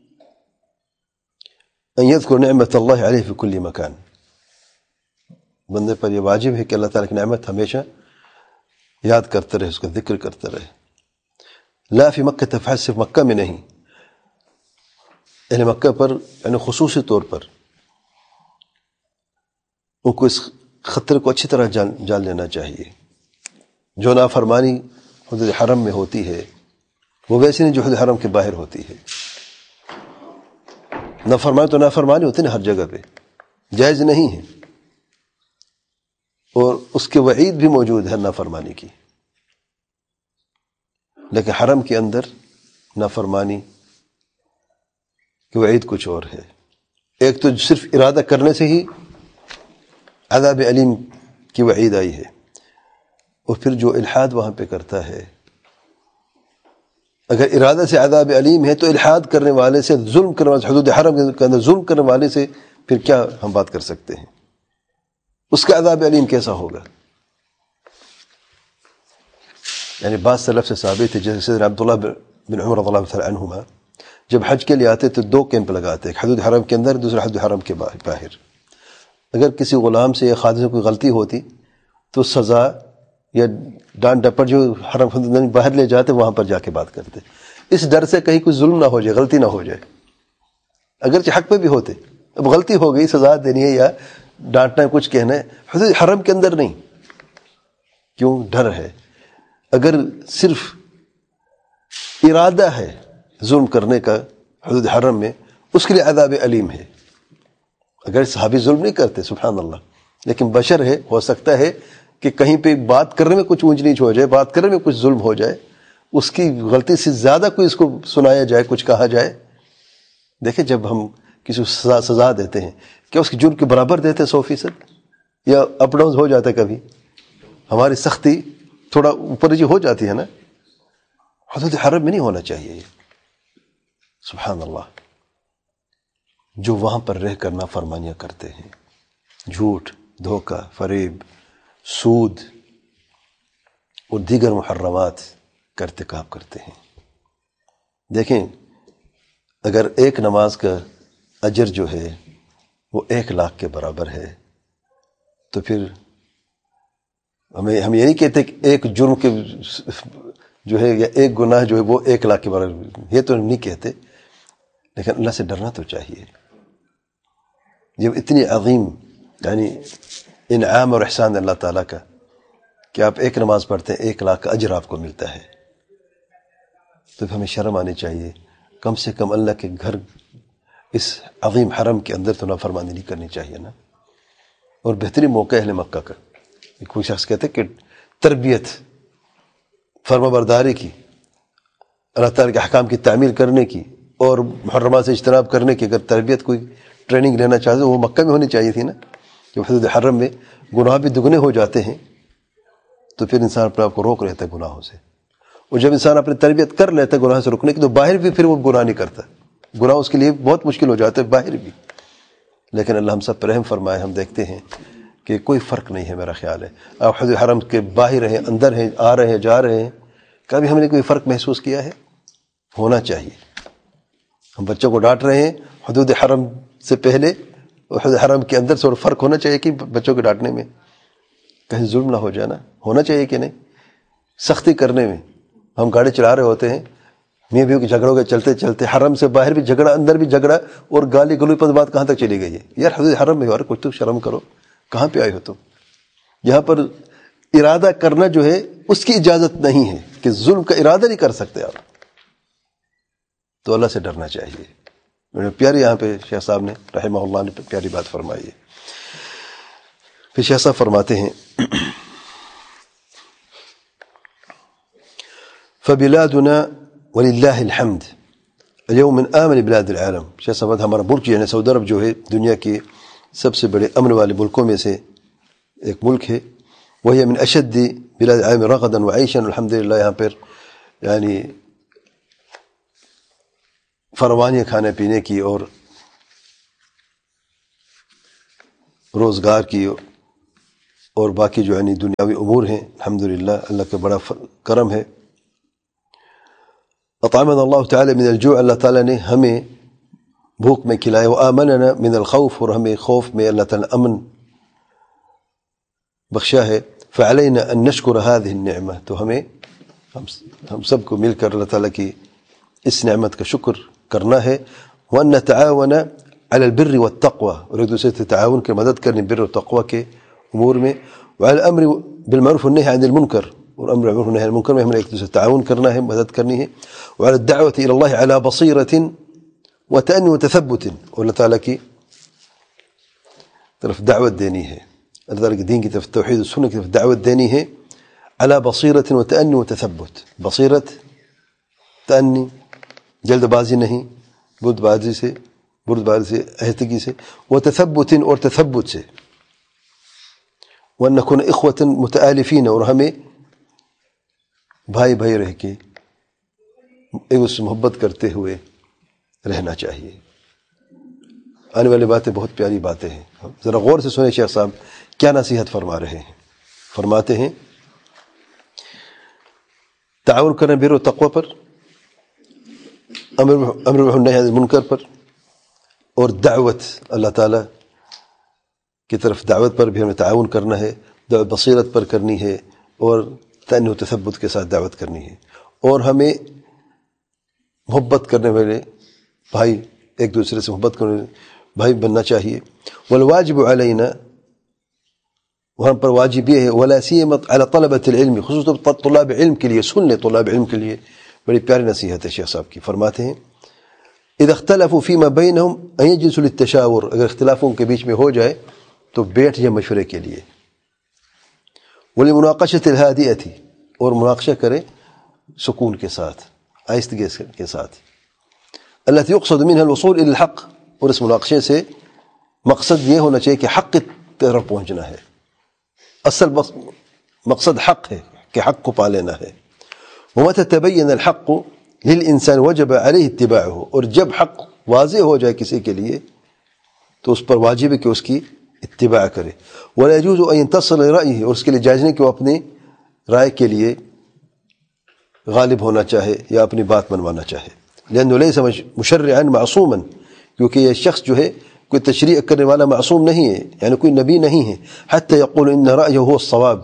ان يذكر نعمة الله عليه في كل مكان. بندے پر یہ واجب ہے کہ اللہ تعالیٰ کی نعمت ہمیشہ یاد کرتا رہے، اس کا ذکر کرتا رہے. لا فی مکہ فحسب، صرف مکہ میں نہیں، اہل مکہ پر یعنی خصوصی طور پر ان کو اس خطرے کو اچھی طرح جان لینا چاہیے. جو نافرمانی حدود حرم میں ہوتی ہے وہ ویسے نہیں جو حدود حرم کے باہر ہوتی ہے. نافرمانی تو نافرمانی ہوتی ہے نا، ہر جگہ پہ جائز نہیں ہے، اور اس کے وعید بھی موجود ہے نافرمانی کی. لیکن حرم کے اندر نافرمانی کی وعید کچھ اور ہے. ایک تو صرف ارادہ کرنے سے ہی عذاب علیم کی وعید آئی ہے، اور پھر جو الحاد وہاں پہ کرتا ہے، اگر ارادہ سے عذاب علیم ہے تو الحاد کرنے والے سے، ظلم کرنے والے، حدود حرم کے اندر ظلم کرنے والے سے پھر کیا ہم بات کر سکتے ہیں؟ اس کا عذاب علیم کیسا ہوگا؟ یعنی بعض سلف سے ثابت ہے، جیسے سیدنا عبداللہ بن عمر رضی اللہ عنہما جب حج کے لیے آتے تو 2 کیمپ لگاتے، ایک حدود حرم کے اندر، دوسرا حدود حرم کے باہر. اگر کسی غلام سے یا خادم سے کوئی غلطی ہوتی تو سزا یا ڈانٹ ڈپٹ جو حرم باہر لے جاتے وہاں پر جا کے بات کرتے، اس ڈر سے کہیں کوئی ظلم نہ ہو جائے، غلطی نہ ہو جائے. اگرچہ حق پہ بھی ہوتے، اب غلطی ہو گئی، سزا دینی ہے یا ڈانٹنا ہے، کچھ کہنا ہے، حدود حرم کے اندر نہیں. کیوں؟ ڈر ہے. اگر صرف ارادہ ہے ظلم کرنے کا حدود حرم میں، اس کے لیے عذاب علیم ہے. اگر صحابی ظلم نہیں کرتے سبحان اللہ، لیکن بشر ہے، ہو سکتا ہے کہ کہیں پہ بات کرنے میں کچھ اونچ نیچ ہو جائے، بات کرنے میں کچھ ظلم ہو جائے، اس کی غلطی سے زیادہ کوئی اس کو سنایا جائے، کچھ کہا جائے. دیکھیں جب ہم کسی کو سزا دیتے ہیں، کیا اس کی جرم کے برابر دیتے ہیں 100%؟ یا اپ ڈاؤن ہو جاتا ہے کبھی؟ ہماری سختی تھوڑا اوپر نیچے ہو جاتی ہے نا. حدود حرم میں نہیں ہونا چاہیے یہ. سبحان اللہ. جو وہاں پر رہ کر نافرمانیاں کرتے ہیں، جھوٹ، دھوکہ، فریب، سود اور دیگر محرمات کا ارتکاب کرتے ہیں. دیکھیں اگر ایک نماز کا اجر جو ہے وہ 1,00,000 کے برابر ہے تو پھر ہم یہ نہیں کہتے کہ ایک جرم کے جو ہے یا ایک گناہ جو ہے وہ 1,00,000 کے برابر، یہ تو نہیں کہتے. لیکن اللہ سے ڈرنا تو چاہیے. جب اتنی عظیم یعنی انعام اور احسان اللہ تعالیٰ کا کہ آپ ایک نماز پڑھتے ہیں 1,00,000 کا اجر آپ کو ملتا ہے، تو ہمیں شرم آنی چاہیے. کم سے کم اللہ کے گھر اس عظیم حرم کے اندر تو نافرمانی نہیں کرنی چاہیے نا. اور بہترین موقع اہل مکہ کا. کوئی شخص کہتے کہ تربیت، فرما برداری کی، اللہ تعالیٰ کے احکام کی تعمیل کرنے کی اور محرمات سے اجتناب کرنے کی اگر تربیت کوئی ٹریننگ لینا چاہتے وہ مکہ میں ہونی چاہیے تھی نا. جب حدود حرم میں گناہ بھی دگنے ہو جاتے ہیں تو پھر انسان اپنے آپ کو روک لیتا ہے گناہوں سے. اور جب انسان اپنی تربیت کر لیتا ہے گناہ سے رکنے کی تو باہر بھی پھر وہ گناہ نہیں کرتا. گناہ اس کے لیے بہت مشکل ہو جاتا ہے باہر بھی. لیکن اللہ ہم سب پر رحم فرمائے. ہم دیکھتے ہیں کہ کوئی فرق نہیں ہے. میرا خیال ہے آپ حدود حرم کے باہر ہیں، اندر ہیں، آ رہے ہیں، جا رہے ہیں، کبھی ہم نے کوئی فرق محسوس کیا ہے؟ ہونا چاہیے. ہم بچوں کو ڈانٹ رہے ہیں حدود حرم سے پہلے اور حدود حرم کے اندر سے، اور فرق ہونا چاہیے کہ بچوں کو ڈانٹنے میں کہیں ظلم نہ ہو جائے نا. ہونا چاہیے کہ نہیں؟ سختی کرنے میں ہم گاڑی چلا رہے ہوتے ہیں، میاں بیوی کے جھگڑوں کے چلتے چلتے حرم سے باہر بھی جھگڑا، اندر بھی جھگڑا، اور گالی گلوچ پر بات کہاں تک چلی گئی ہے؟ یار حدود حرم میں، یار کچھ تو شرم کرو. کہاں پہ آئے ہو تم؟ یہاں پر ارادہ کرنا جو ہے اس کی اجازت نہیں ہے کہ ظلم کا ارادہ نہیں کر سکتے آپ. تو اللہ سے ڈرنا چاہیے. پیاری یہاں پہ شیخ صاحب نے رحمہ اللہ نے پیاری بات فرمائی ہے. پھر شیخ صاحب فرماتے ہیں فبلادنا وللہ الحمد اليوم من آمن بلاد العالم. شیخ صاحب ہمارا ملک یعنی سعودی عرب جو ہے دنیا کے سب سے بڑے امن والے ملکوں میں سے ایک ملک ہے. وہی من اشد بلاد العالم رغدا وعیشا. الحمدللہ یہاں پر یعنی فراوانی کھانے پینے کی اور روزگار کی اور باقی جو یعنی دنیاوی امور ہیں، الحمدللہ اللہ کا بڑا کرم ہے. اطعمنا اللہ تعالی من الجوع، اللہ تعالیٰ نے ہمیں بھوک میں کھلایا. وآمننا من الخوف، اور ہمیں خوف میں اللہ تعالیٰ امن بخشا ہے. فعلینا ان نشکر هذه النعمہ، تو ہم سب کو مل کر اللہ تعالیٰ کی اس نعمت کا شکر کرنا ہے. وان نتعاون علی البر والتقوى، اور ایک دوسرے سے تعاون کے مدد کرنی بر و تقوی کے امور میں. وعلى الامر بالمعروف والنهي عن المنکر، اور امر بالمعروف والنهي عن المنکر میں ہمیں ایک دوسرے سے تعاون کرنا ہے، مدد کرنی ہے. وعلى الدعوة الى الله على بصيرة وتأني وتثبت، اور اللہ تعالیٰ کی طرف دعوت دینی ہے، اللہ تعالیٰ کے دین کی طرف، توحید و سنت کی طرف دعوت دینی ہے. على بصيرة وتأني وتثبت، بصیرت، تأنی جلد بازی نہیں، بردباری سے آہستگی سے، وتثبت، اور تثبت سے. وأن نكون إخوة متآلفين، اور ہمیں بھائی رہ کے ایک دوسرے سے محبت کرتے ہوئے رہنا چاہیے. آنے والی باتیں بہت پیاری باتیں ہیں، ذرا غور سے سنیں شیخ صاحب کیا نصیحت فرما رہے ہیں. فرماتے ہیں تعاون کریں بر و تقوی پر، امر بالمعروف والنہی عن المنکر پر، اور دعوت اللہ تعالیٰ کی طرف دعوت پر بھی ہمیں تعاون کرنا ہے. دعوت بصیرت پر کرنی ہے اور تأنی و تثبت کے ساتھ دعوت کرنی ہے. اور ہمیں محبت کرنے والے بھائی، ایک دوسرے سے محبت کرنے والے بھائی بننا چاہیے. والواجب علینا، وہاں پر واجب یہ ہے، ولا سیما علی طلبۃ العلم، خصوصاً طلاب علم کے لیے. سن لیں طلاب علم کے لیے، بڑی پیاری نصیحت ہے شیخ صاحب کی. فرماتے ہیں اذا اختلفوا فيما بينهم ان يجلسوا للتشاور، اگر اختلافوں کے بیچ میں ہو جائے تو بیٹھ جائے مشورے کے لیے. ولمناقشة الهادئة، اور مناقشہ کرے سکون کے ساتھ، آہستگی کے ساتھ. التي يقصد منها الوصول الى الحق، اور اس مناقشے سے مقصد یہ ہونا چاہیے کہ حق کی طرف پہنچنا ہے. اصل مقصد حق ہے کہ حق کو پا لینا ہے. ومتى تبين الحق للانسان وجب عليه اتباعه، اور جب حق واضح ہو جائے کسی کے لیے تو اس پر واجب ہے کہ اس کی اتباع کرے. ولا يجوز ان ينتصر لرأيه، اور اس کے لیے جائز نہیں کہ وہ اپنی رائے کے لیے غالب ہونا چاہے یا اپنی بات منوانا چاہے. لأنه ليس مشرعا معصوما، کیونکہ یہ شخص جو ہے کوئی تشریع کرنے والا معصوم نہیں ہے، یعنی کوئی نبی نہیں ہے. حتى يقول ان رأيه هو الصواب،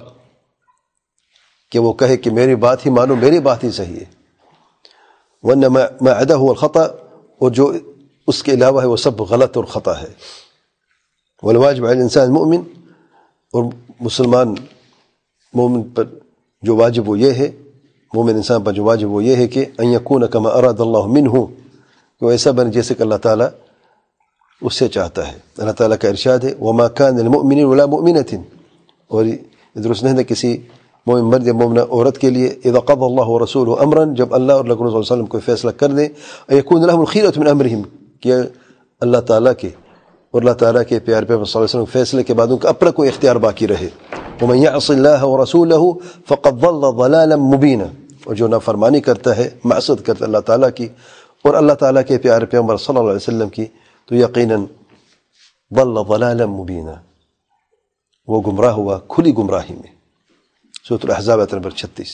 کہ وہ کہے کہ میری بات ہی مانو، میری بات ہی صحیح ہے. وأن ما عداه هو الخطأ، اور جو اس کے علاوہ ہے وہ سب غلط اور خطا ہے. والواجب على الانسان المؤمن، اور مسلمان مومن پر جو واجب وہ یہ ہے، مومن انسان پر جو واجب وہ یہ ہے کہ ان يكون كما اراد الله منه، کہ وہ ایسا بنے جیسے کہ اللہ تعالیٰ اس سے چاہتا ہے. اللہ تعالیٰ کا ارشاد ہے وما كان للمؤمن ولا مؤمنة، اور درست نہیں ہے کسی مومن مرد یا مومنہ عورت کے لیے اذا قضى الله ورسوله امرا، جب اللہ اور رسول صلی اللہ علیہ وسلم کوئی فیصلہ کر دیں، ان يكون لهم الخيرة من امرهم، کہ اللہ تعالیٰ کے اور اللہ تعالیٰ کے پیارے پیغمبر صلی اللہ علیہ وسلم فیصلے کے بعد ان کا اپنا کوئی اختیار باقی رہے. ومن يعص الله ورسوله فقد ضل ضلالا مبینا، اور جو نافرمانی کرتا ہے، معصیت کرتا ہے اللہ تعالیٰ کی اور اللہ تعالیٰ کے پیارے پیغمبر صلی اللہ علیہ وسلم کی، تو یقیناً ضل ضلالا مبینا، وہ گمراہ ہوا کھلی گمراہی میں. سورۃ الاحزاب آیت نمبر 36.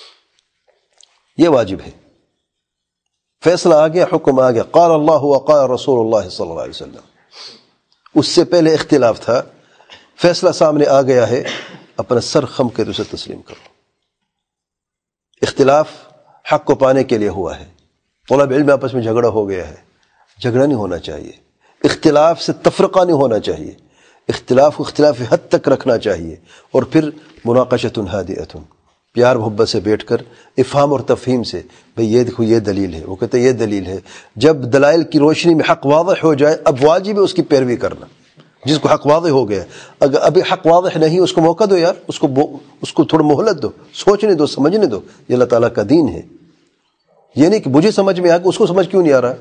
یہ واجب ہے. فیصلہ آ گیا، حکم آ گیا، قال اللہ وقال رسول اللہ صلی اللہ علیہ وسلم. اس سے پہلے اختلاف تھا، فیصلہ سامنے آ گیا ہے، اپنا سر خم کے اسے تسلیم کرو. اختلاف حق کو پانے کے لیے ہوا ہے. طلب علم آپس میں جھگڑا ہو گیا ہے، جھگڑا نہیں ہونا چاہیے. اختلاف سے تفرقہ نہیں ہونا چاہیے. اختلاف کو اختلاف حد تک رکھنا چاہیے. اور پھر مناقشۃ ہادئۃ، پیار محبت سے بیٹھ کر افہام اور تفہیم سے، بھئی یہ دیکھو یہ دلیل ہے، وہ کہتے ہیں یہ دلیل ہے. جب دلائل کی روشنی میں حق واضح ہو جائے، اب واجب ہے اس کی پیروی کرنا. جس کو حق واضح ہو گیا، اگر ابھی حق واضح نہیں اس کو موقع دو یار، اس کو تھوڑا مہلت دو، سوچنے دو، سمجھنے دو. یہ اللہ تعالیٰ کا دین ہے. یہ نہیں کہ مجھے سمجھ میں آ گیا، اس کو سمجھ کیوں نہیں آ رہا؟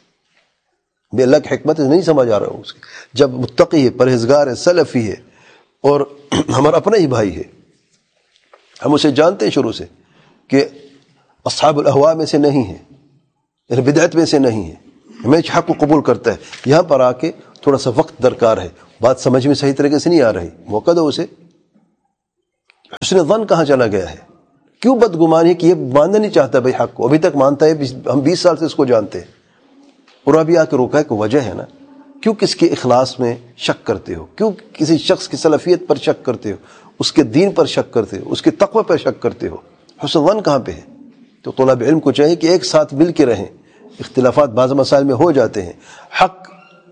بے اللہ کی حکمت نہیں سمجھ آ رہا اس کی. جب متقی ہے، پرہیزگار ہے، سلفی ہے اور ہمارا اپنا ہی بھائی ہے، ہم اسے جانتے ہیں شروع سے کہ اصحاب الاہواء میں سے نہیں ہے، یعنی بدعت میں سے نہیں ہے، ہمیشہ حق کو قبول کرتا ہے. یہاں پر آ کے تھوڑا سا وقت درکار ہے, بات سمجھ میں صحیح طریقے سے نہیں آ رہی, موقع دو اسے. حسن ظن کہاں چلا گیا ہے؟ کیوں بدگمانی کہ یہ ماننا نہیں چاہتا بھائی حق کو, ابھی تک مانتا ہے, ہم 20 سال سے اس کو جانتے ہیں, اور ابھی آ کے روکا ہے کہ وجہ ہے نا, کیوں کس کے اخلاص میں شک کرتے ہو, کیوں کسی شخص کی سلفیت پر شک کرتے ہو, اس کے دین پر شک کرتے ہو, اس کے تقوی پر شک کرتے ہو, حسن ظن کہاں پہ ہے؟ تو طلاب علم کو چاہیے کہ ایک ساتھ مل کے رہیں. اختلافات بعض مسائل میں ہو جاتے ہیں, حق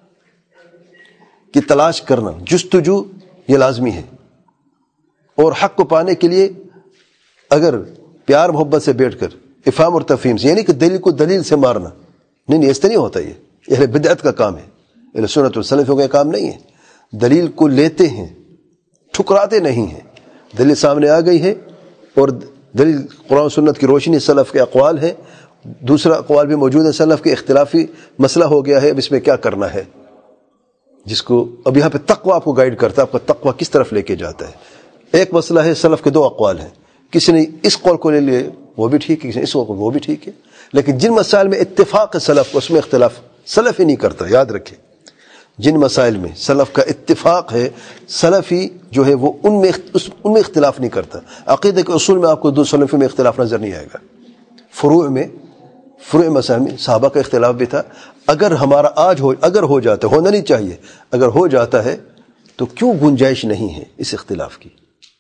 کی تلاش کرنا, جستجو یہ لازمی ہے, اور حق کو پانے کے لیے اگر پیار محبت سے بیٹھ کر افہام اور تفہیم سے, یعنی کہ دلیل کو دلیل سے مارنا, نہیں اس طرح نہیں ہوتا, یہ اہل بدعت کا کام ہے, اہل سنت والسلفیوں کا کام نہیں ہے. دلیل کو لیتے ہیں, ٹھکراتے نہیں ہیں. دلیل سامنے آ گئی ہے اور دلیل قرآن سنت کی روشنی, سلف کے اقوال ہے, دوسرا اقوال بھی موجود ہے سلف کے, اختلافی مسئلہ ہو گیا ہے, اب اس میں کیا کرنا ہے, جس کو اب یہاں پہ تقوی آپ کو گائیڈ کرتا ہے, آپ کا تقوی کس طرف لے کے جاتا ہے. ایک مسئلہ ہے سلف کے 2 اقوال ہیں, کسی نے اس قول کو لے لیے وہ بھی ٹھیک ہے, کسی نے اس قول کو وہ بھی ٹھیک ہے, لیکن جن مسائل میں اتفاق ہے سلف, اس میں اختلاف سلف ہی نہیں کرتا. یاد رکھیں, جن مسائل میں سلف کا اتفاق ہے, سلفی جو ہے وہ ان میں اختلاف نہیں کرتا. عقیدہ کے اصول میں آپ کو 2 سلفی میں اختلاف نظر نہیں آئے گا. فروع مسائل میں صحابہ کا اختلاف بھی تھا. اگر ہمارا اگر ہو جاتا ہے, ہونا نہیں چاہیے, اگر ہو جاتا ہے تو کیوں گنجائش نہیں ہے اس اختلاف کی؟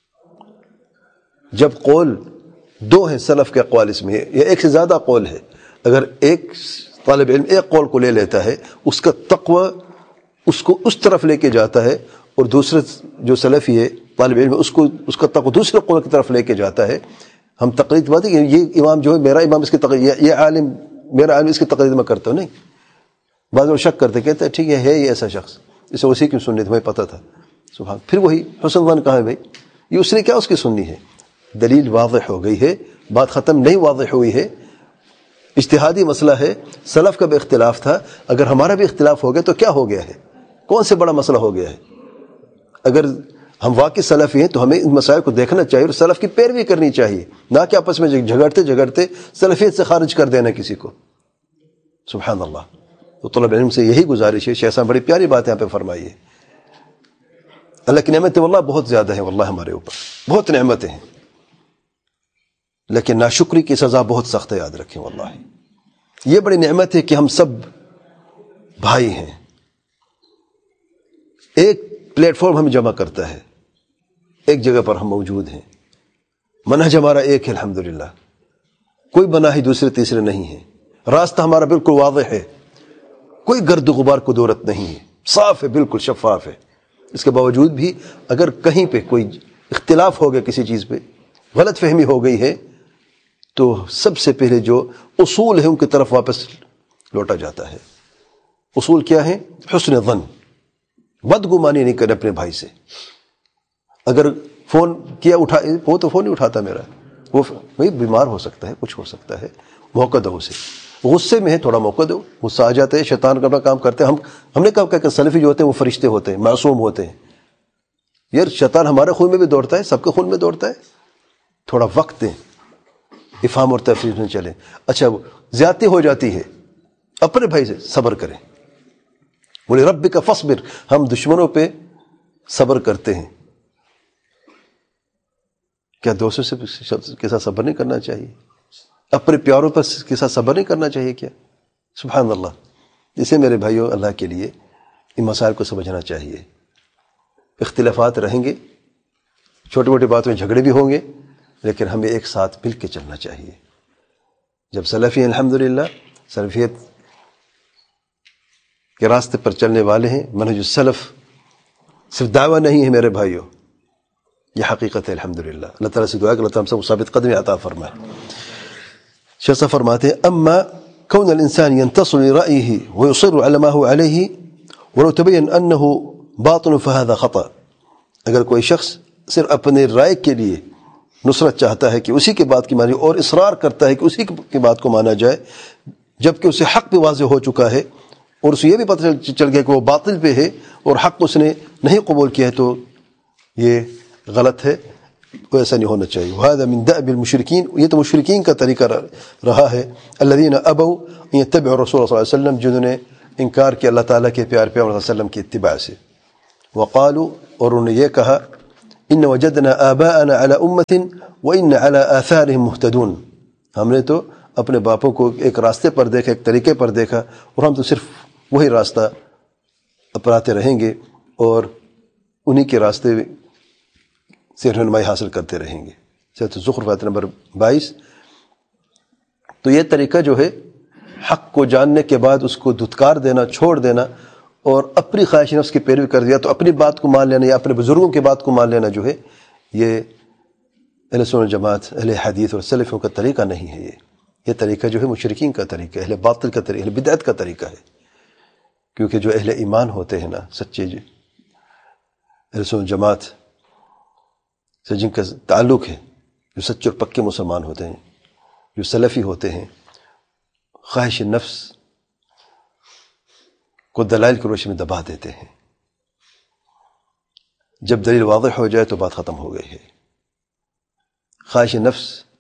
جب قول 2 ہیں سلف کے اقوال اس میں, یا ایک سے زیادہ قول ہے, اگر ایک طالب علم ایک قول کو لے لیتا ہے, اس کا تقوی اس کو اس طرف لے کے جاتا ہے, اور دوسرے جو سلفی ہے طالب علم اس کا تقوی دوسرے قول کی طرف لے کے جاتا ہے, ہم تقلید بات ہے کہ یہ امام جو ہے میرا امام اس کی تقلید, یہ عالم میرا عالم اس کی تقلید میں کرتا ہوں, نہیں. بعض لوگ شک کرتے, کہتے ہیں ٹھیک ہے یہ ایسا شخص, اسے اسی کی سنت ہمیں پتہ تھا, سبحان. پھر وہی حسن ظن کہاں ہے بھائی, یہ اس نے کیا اس کی سننی ہے؟ دلیل واضح ہو گئی ہے, بات ختم نہیں واضح ہوئی ہے, اجتہادی مسئلہ ہے, سلف کا بھی اختلاف تھا, اگر ہمارا بھی اختلاف ہو گیا تو کیا ہو گیا ہے, کون سے بڑا مسئلہ ہو گیا ہے؟ اگر ہم واقعی سلفی ہیں تو ہمیں ان مسائل کو دیکھنا چاہیے اور سلف کی پیروی کرنی چاہیے, نہ کہ آپس میں جھگڑتے سلفیت سے خارج کر دینا کسی کو. سبحان اللہ. تو طلب علم سے یہی گزارش ہے. شیخ صاحب بڑی پیاری بات یہاں پہ فرمائی ہے. اللہ کی نعمتیں واللہ بہت زیادہ ہیں, واللہ ہمارے اوپر بہت نعمتیں ہیں, لیکن ناشکری کی سزا بہت سخت ہے, یاد رکھیں. واللہ یہ بڑی نعمت ہے کہ ہم سب بھائی ہیں, ایک پلیٹ فارم ہمیں جمع کرتا ہے, ایک جگہ پر ہم موجود ہیں, منہج ہمارا ایک ہے الحمدللہ, کوئی بناہی دوسرے تیسرے نہیں ہے, راستہ ہمارا بالکل واضح ہے, کوئی گرد و غبار کو دورت نہیں ہے, صاف ہے, بالکل شفاف ہے. اس کے باوجود بھی اگر کہیں پہ کوئی اختلاف ہو گیا, کسی چیز پہ غلط فہمی ہو گئی ہے, تو سب سے پہلے جو اصول ہیں ان کی طرف واپس لوٹا جاتا ہے. اصول کیا ہیں؟ حسن ظن, بدگمانی نہیں کرے اپنے بھائی سے. اگر فون کیا وہ تو فون نہیں اٹھاتا میرا, وہ بھائی بیمار ہو سکتا ہے, کچھ ہو سکتا ہے, موقع دو اسے. غصے میں ہے, تھوڑا موقع دو, غصہ آ جاتا ہے, شیطان کا اپنا کام کرتے ہیں. ہم نے کہا کہ سلفی جو ہوتے ہیں وہ فرشتے ہوتے ہیں, معصوم ہوتے ہیں. یار شیطان ہمارے خون میں بھی دوڑتا ہے, سب کے خون میں دوڑتا ہے. تھوڑا وقت دیں, افہام اور تفہیم میں چلیں. اچھا زیادتی ہو جاتی ہے, اپنے بھائی سے صبر کریں. بولے ربک فاصبر, ہم دشمنوں پہ صبر کرتے ہیں, کیا دوستوں سے کے ساتھ صبر نہیں کرنا چاہیے؟ اپنے پیاروں پر کے ساتھ صبر نہیں کرنا چاہیے کیا؟ سبحان اللہ. اسے میرے بھائیوں, اللہ کے لیے ان مسائل کو سمجھنا چاہیے. اختلافات رہیں گے, چھوٹی موٹی باتوں میں جھگڑے بھی ہوں گے, لیکن ہمیں ایک ساتھ مل کے چلنا چاہیے. جب سلفی الحمدللہ سلفیت کے راستے پر چلنے والے ہیں, منہج السلف صرف دعویٰ نہیں ہے میرے بھائیوں, یہ حقیقت ہے الحمدللہ. اللہ تعالیٰ سے دعا کہ اللہ تعالیٰ ہم سب ثابت قدمی عطا فرمائے. شیخ صاحب فرماتے ہیں اما كون الانسان ينتصر لرأيه ويصر على ما هو عليه ولو تبين انه باطل فهذا خطأ. اگر کوئی شخص صرف اپنے رائے کے لیے نصرت چاہتا ہے کہ اسی کے بات کی مانی, اور اصرار کرتا ہے کہ اسی کی بات کو مانا جائے, جبکہ اسے حق بھی واضح ہو چکا ہے اور اسے یہ بھی پتہ چل گیا کہ وہ باطل پہ ہے اور حق اس نے نہیں قبول کیا ہے, تو یہ غلط ہے. ویسا نہیں ہونا چاہیے. وهذا من دأب المشركين, یہ تو مشرکین کا طریقہ رہا ہے. الذين ابوا ان يتبعوا الرسول صلی اللہ علیہ وسلم, جنہوں نے انکار کیا اللہ تعالیٰ کے پیار پیغمبر صلی اللہ علیہ وسلم کی اتباع سے. وقالوا, اور انہوں نے یہ کہا, ان وجدنا آباءنا على امة وان على آثارهم مهتدون, ہم نے تو اپنے باپوں کو ایک راستے پر دیکھا, ایک طریقے پر دیکھا, اور ہم تو صرف وہی راستہ اپناتے رہیں گے اور انہی کے راستے سے رہنمائی حاصل کرتے رہیں گے. سورۃ الزخرف آیت نمبر 22. تو یہ طریقہ جو ہے حق کو جاننے کے بعد اس کو دھتکار دینا, چھوڑ دینا اور اپنی خواہش نفس کی پیروی کر دیا, تو اپنی بات کو مان لینا یا اپنے بزرگوں کی بات کو مان لینا جو ہے یہ اہل سنت جماعت, اہل حدیث اور سلفوں کا طریقہ نہیں ہے. یہ طریقہ جو ہے مشرکین کا طریقہ ہے, اہل باطل کا طریقہ, اہل بدعت کا طریقہ ہے. کیونکہ جو اہل ایمان ہوتے ہیں نا, سچے اہل سنت جماعت سے جن کا تعلق ہے, جو سچے اور پکے مسلمان ہوتے ہیں, جو سلفی ہوتے ہیں, خواہش نفس کو دلائل کی روشنی میں دبا دیتے ہیں. جب دلیل واضح ہو جائے تو بات ختم ہو گئی ہے. خواہش نفس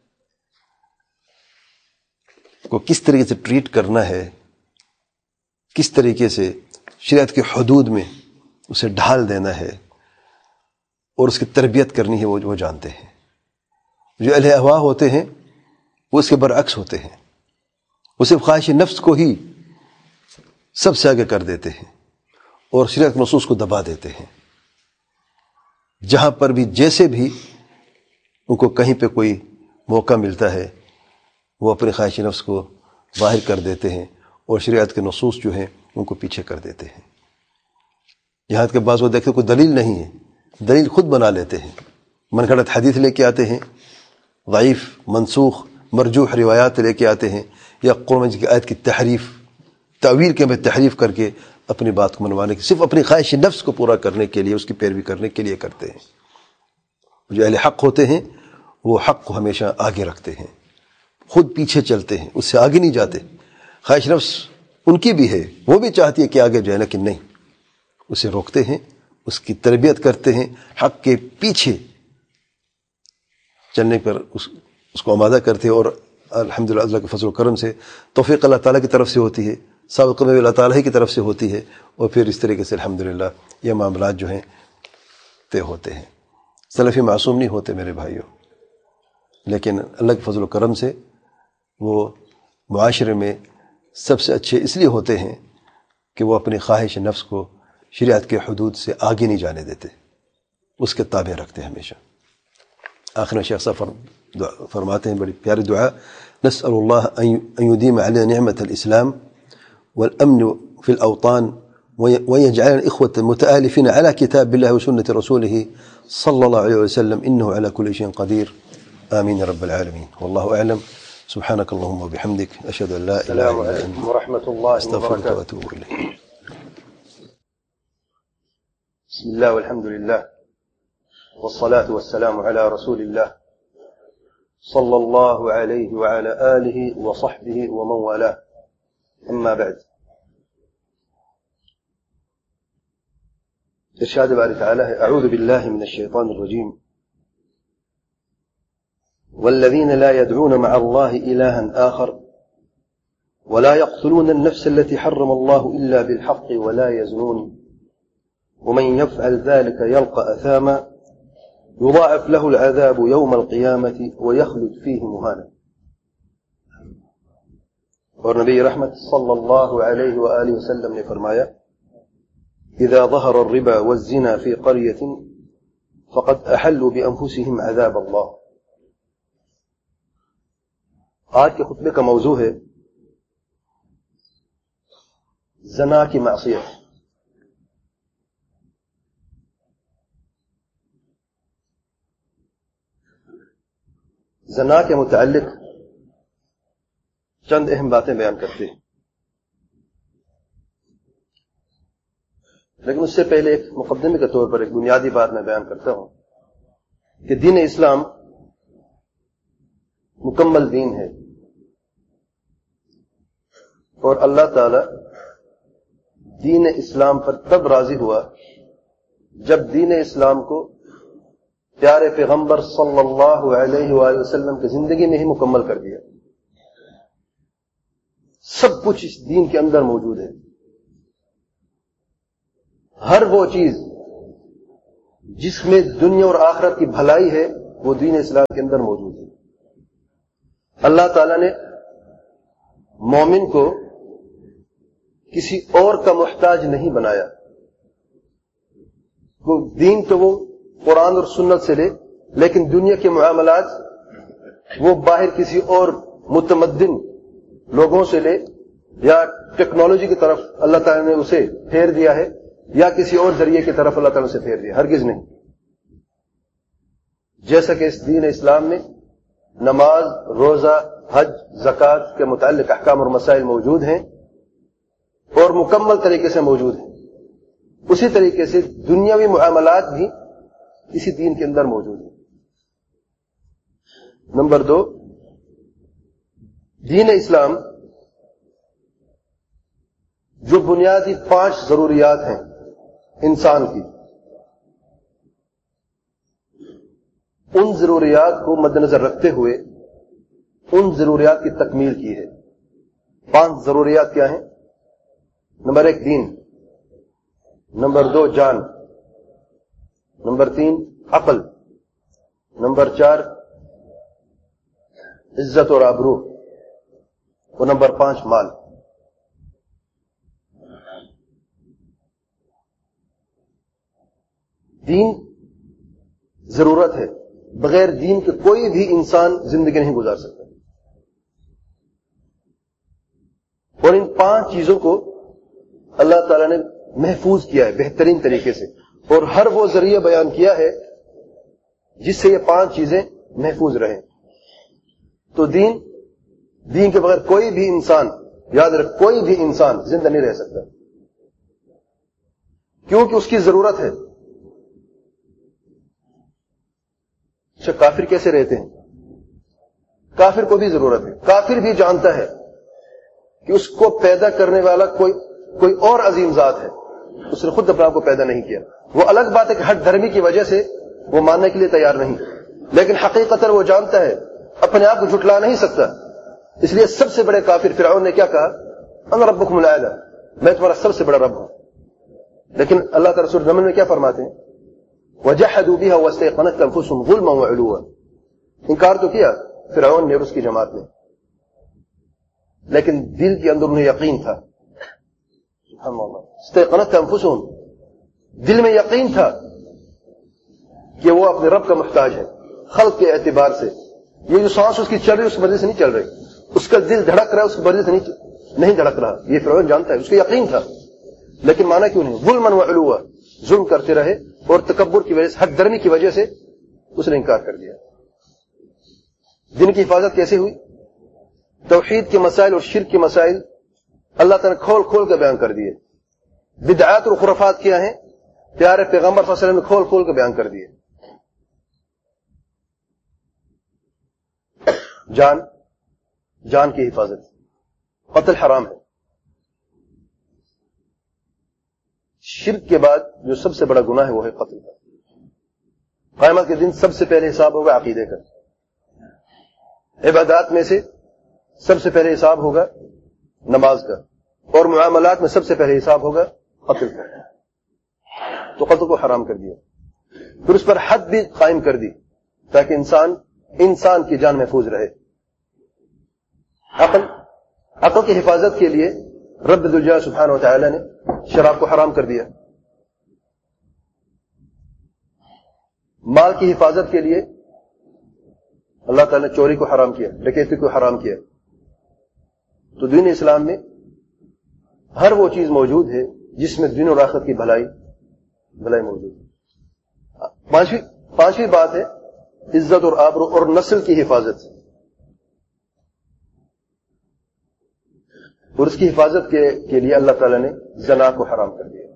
کو کس طریقے سے ٹریٹ کرنا ہے, کس طریقے سے شریعت کے حدود میں اسے ڈھال دینا ہے اور اس کی تربیت کرنی ہے, وہ جانتے ہیں. جو اہل اہوا ہوتے ہیں وہ اس کے برعکس ہوتے ہیں, وہ صرف خواہش نفس کو ہی سب سے آگے کر دیتے ہیں اور شریعت کے نصوص کو دبا دیتے ہیں. جہاں پر بھی جیسے بھی ان کو کہیں پہ کوئی موقع ملتا ہے وہ اپنے خواہش نفس کو ظاہر کر دیتے ہیں اور شریعت کے نصوص جو ہیں ان کو پیچھے کر دیتے ہیں. یہاں کے بعض وہ دیکھتے کوئی دلیل نہیں ہے, دلیل خود بنا لیتے ہیں, من گھڑت حدیث لے کے آتے ہیں, ضعیف منسوخ مرجوح روایات لے کے آتے ہیں, یا قرآن کی آیت کی تحریف تعویل کے میں تحریف کر کے اپنی بات کو منوانے کی, صرف اپنی خواہش نفس کو پورا کرنے کے لیے, اس کی پیروی کرنے کے لیے کرتے ہیں. جو اہل حق ہوتے ہیں وہ حق کو ہمیشہ آگے رکھتے ہیں, خود پیچھے چلتے ہیں, اس سے آگے نہیں جاتے. خواہش نفس ان کی بھی ہے, وہ بھی چاہتی ہے کہ آگے جائے, لیکن نہیں, اسے روکتے ہیں, اس کی تربیت کرتے ہیں, حق کے پیچھے چلنے پر اس کو آمادہ کرتے ہیں. اور الحمدللہ اللہ کے فضل و کرم سے توفیق اللہ تعالیٰ کی طرف سے ہوتی ہے, سابقہ میں اللہ تعالیٰ کی طرف سے ہوتی ہے, اور پھر اس طریقے سے الحمدللہ یہ معاملات جو ہیں طے ہوتے ہیں. سلفی معصوم نہیں ہوتے میرے بھائیوں, لیکن اللہ کے فضل و کرم سے وہ معاشرے میں سب سے اچھے اس لیے ہوتے ہیں کہ وہ اپنی خواہش نفس کو شریعت کے حدود سے آگے نہیں جانے دیتے, اس کے تابع رکھتے ہیں ہمیشہ. آخر میں شیخ صاحب فرماتے ہیں بڑی پیاری دعا, نسأل اللہ ان يديم علينا نعمة الإسلام والأمن في الأوطان ويجعلنا إخوة متآلفين على كتاب الله وسنة رسوله صلى الله عليه وسلم إنه على كل شيء قدير آمين يا رب العالمين. والله أعلم. سبحانك اللهم وبحمدك أشهد أن لا إله إلا أنت ورحمة الله أستغفرك وبركاته. وأتوب إليك. بسم الله والحمد لله والصلاة والسلام على رسول الله صلى الله عليه وعلى آله وصحبه ومن والاه. أما بعد. إرشاد باري تعالى أعوذ بالله من الشيطان الرجيم والذين لا يدعون مع الله إلها آخر ولا يقتلون النفس التي حرم الله إلا بالحق ولا يزنون ومن يفعل ذلك يلقى أثاما يضاعف له العذاب يوم القيامة ويخلد فيه مهانا. اور نبی رحمت صلی اللہ علیہ وآلہ وسلم نے فرمایا اذا ظهر الربا والزنا في قرية فقد احلوا بانفسهم عذاب اللہ. آج کے خطبے کا موضوع ہے زنا کی معصیت. زنا کے متعلق چند اہم باتیں بیان کرتے ہیں, لیکن اس سے پہلے ایک مقدمے کے طور پر ایک بنیادی بات میں بیان کرتا ہوں کہ دین اسلام مکمل دین ہے اور اللہ تعالی دین اسلام پر تب راضی ہوا جب دین اسلام کو پیارے پیغمبر صلی اللہ علیہ وآلہ وسلم کی زندگی میں ہی مکمل کر دیا. سب کچھ اس دین کے اندر موجود ہے. ہر وہ چیز جس میں دنیا اور آخرت کی بھلائی ہے وہ دین اسلام کے اندر موجود ہے. اللہ تعالیٰ نے مومن کو کسی اور کا محتاج نہیں بنایا. وہ دین تو وہ قرآن اور سنت سے لے, لیکن دنیا کے معاملات وہ باہر کسی اور متمدن لوگوں سے لے, یا ٹیکنالوجی کی طرف اللہ تعالیٰ نے اسے پھیر دیا ہے, یا کسی اور ذریعے کی طرف اللہ تعالیٰ نے اسے پھیر دیا. ہرگز نہیں. جیسا کہ اس دین اسلام میں نماز, روزہ, حج, زکوٰۃ کے متعلق احکام اور مسائل موجود ہیں اور مکمل طریقے سے موجود ہیں, اسی طریقے سے دنیاوی معاملات بھی اسی دین کے اندر موجود ہیں. نمبر 2, دین اسلام جو بنیادی 5 ضروریات ہیں انسان کی, ان ضروریات کو مد نظر رکھتے ہوئے ان ضروریات کی تکمیل کی ہے. 5 ضروریات کیا ہیں؟ نمبر 1 دین, نمبر 2 جان, نمبر 3 عقل, نمبر 4 عزت اور آبرو, اور نمبر 5 مال. دین ضرورت ہے, بغیر دین کے کوئی بھی انسان زندگی نہیں گزار سکتا. اور ان 5 چیزوں کو اللہ تعالیٰ نے محفوظ کیا ہے بہترین طریقے سے, اور ہر وہ ذریعہ بیان کیا ہے جس سے یہ 5 چیزیں محفوظ رہیں. تو دین کے بغیر کوئی بھی انسان, یاد رکھ, کوئی بھی انسان زندہ نہیں رہ سکتا, کیونکہ اس کی ضرورت ہے. اچھا, کافر کیسے رہتے ہیں؟ کافر کو بھی ضرورت ہے. کافر بھی جانتا ہے کہ اس کو پیدا کرنے والا کوئی اور عظیم ذات ہے, اس نے خود اپنے آپ کو پیدا نہیں کیا. وہ الگ بات ہے کہ ہٹ دھرمی کی وجہ سے وہ ماننے کے لیے تیار نہیں, لیکن حقیقتاً وہ جانتا ہے, اپنے آپ کو جھٹلا نہیں سکتا. اس لیے سب سے بڑے کافر فرعون نے کیا کہا؟ انا ربکم الاعلی, میں تمہارا سب سے بڑا رب ہوں. لیکن اللہ تعالی سورۃ النمل میں کیا فرماتے ہیں؟ وجحدوا بها واستيقنتها انفسهم ظلما وعلوا. انکار تو کیا فرعون نے اور اس کی جماعت نے, لیکن دل کے اندر انہیں یقین تھا. سبحان اللہ, استيقنتها انفسهم, دل میں یقین تھا کہ وہ اپنے رب کا محتاج ہے. خلق کے اعتبار سے یہ جو سانس اس کی چل رہی اس مرضی سے نہیں چل رہی, اس کا دل دھڑک رہا ہے اس کی مرضی سے نہیں دھڑک رہا. یہ فرعون جانتا ہے, اس کو یقین تھا, لیکن مانا کیوں نہیں؟ ظلما وعلوا, ظلم کرتے رہے اور تکبر کی وجہ سے, حق درمی کی وجہ سے اس نے انکار کر دیا. دین کی حفاظت کیسے ہوئی؟ توحید کے مسائل اور شرک کے مسائل اللہ تعالیٰ نے کھول کھول کے بیان کر دیے. بدعات اور خرافات کیا ہیں پیارے پیغمبر صلی اللہ علیہ وسلم نے کھول کھول کے بیان کر دیے. جان کی حفاظت, قتل حرام ہے. شرک کے بعد جو سب سے بڑا گناہ ہے وہ ہے قتل کا. قیامت کے دن سب سے پہلے حساب ہوگا عقیدے کا. عبادات میں سے سب سے پہلے حساب ہوگا نماز کا, اور معاملات میں سب سے پہلے حساب ہوگا قتل کا. تو قتل کو حرام کر دیا, پھر اس پر حد بھی قائم کر دی تاکہ انسان کی جان محفوظ رہے. عقل کی حفاظت کے لیے رب ذوالجلال سبحانہ و تعالی نے شراب کو حرام کر دیا. مال کی حفاظت کے لیے اللہ تعالی نے چوری کو حرام کیا, ڈکیتی کو حرام کیا. تو دین اسلام میں ہر وہ چیز موجود ہے جس میں دین اور آخرت کی بھلائی موجود ہے. پانچویں بات ہے عزت اور آبرو اور نسل کی حفاظت, اور اس کی حفاظت کے لیے اللہ تعالی نے زنا کو حرام کر دیا.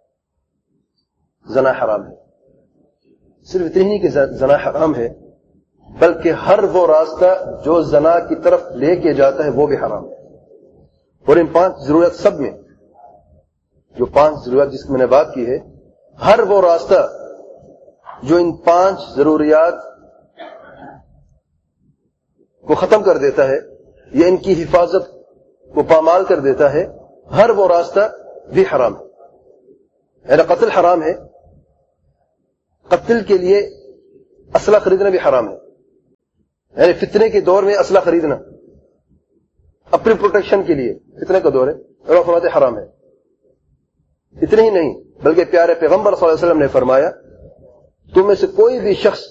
زنا حرام ہے. صرف اتنی نہیں کہ زنا حرام ہے, بلکہ ہر وہ راستہ جو زنا کی طرف لے کے جاتا ہے وہ بھی حرام ہے. اور ان 5 ضرورت سب میں, جو 5 ضرورت جس کی میں نے بات کی ہے, ہر وہ راستہ جو ان 5 ضروریات کو ختم کر دیتا ہے یا ان کی حفاظت کو پامال کر دیتا ہے، ہر وہ راستہ بھی حرام ہے. یعنی قتل حرام ہے، قتل کے لیے اسلحہ خریدنا بھی حرام ہے. یعنی فتنے کے دور میں اسلحہ خریدنا اپنی پروٹیکشن کے لیے، فتنے کا دور ہے اور فرماتے حرام ہے. اتنے ہی نہیں بلکہ پیارے پیغمبر صلی اللہ علیہ وسلم نے فرمایا تم میں سے کوئی بھی شخص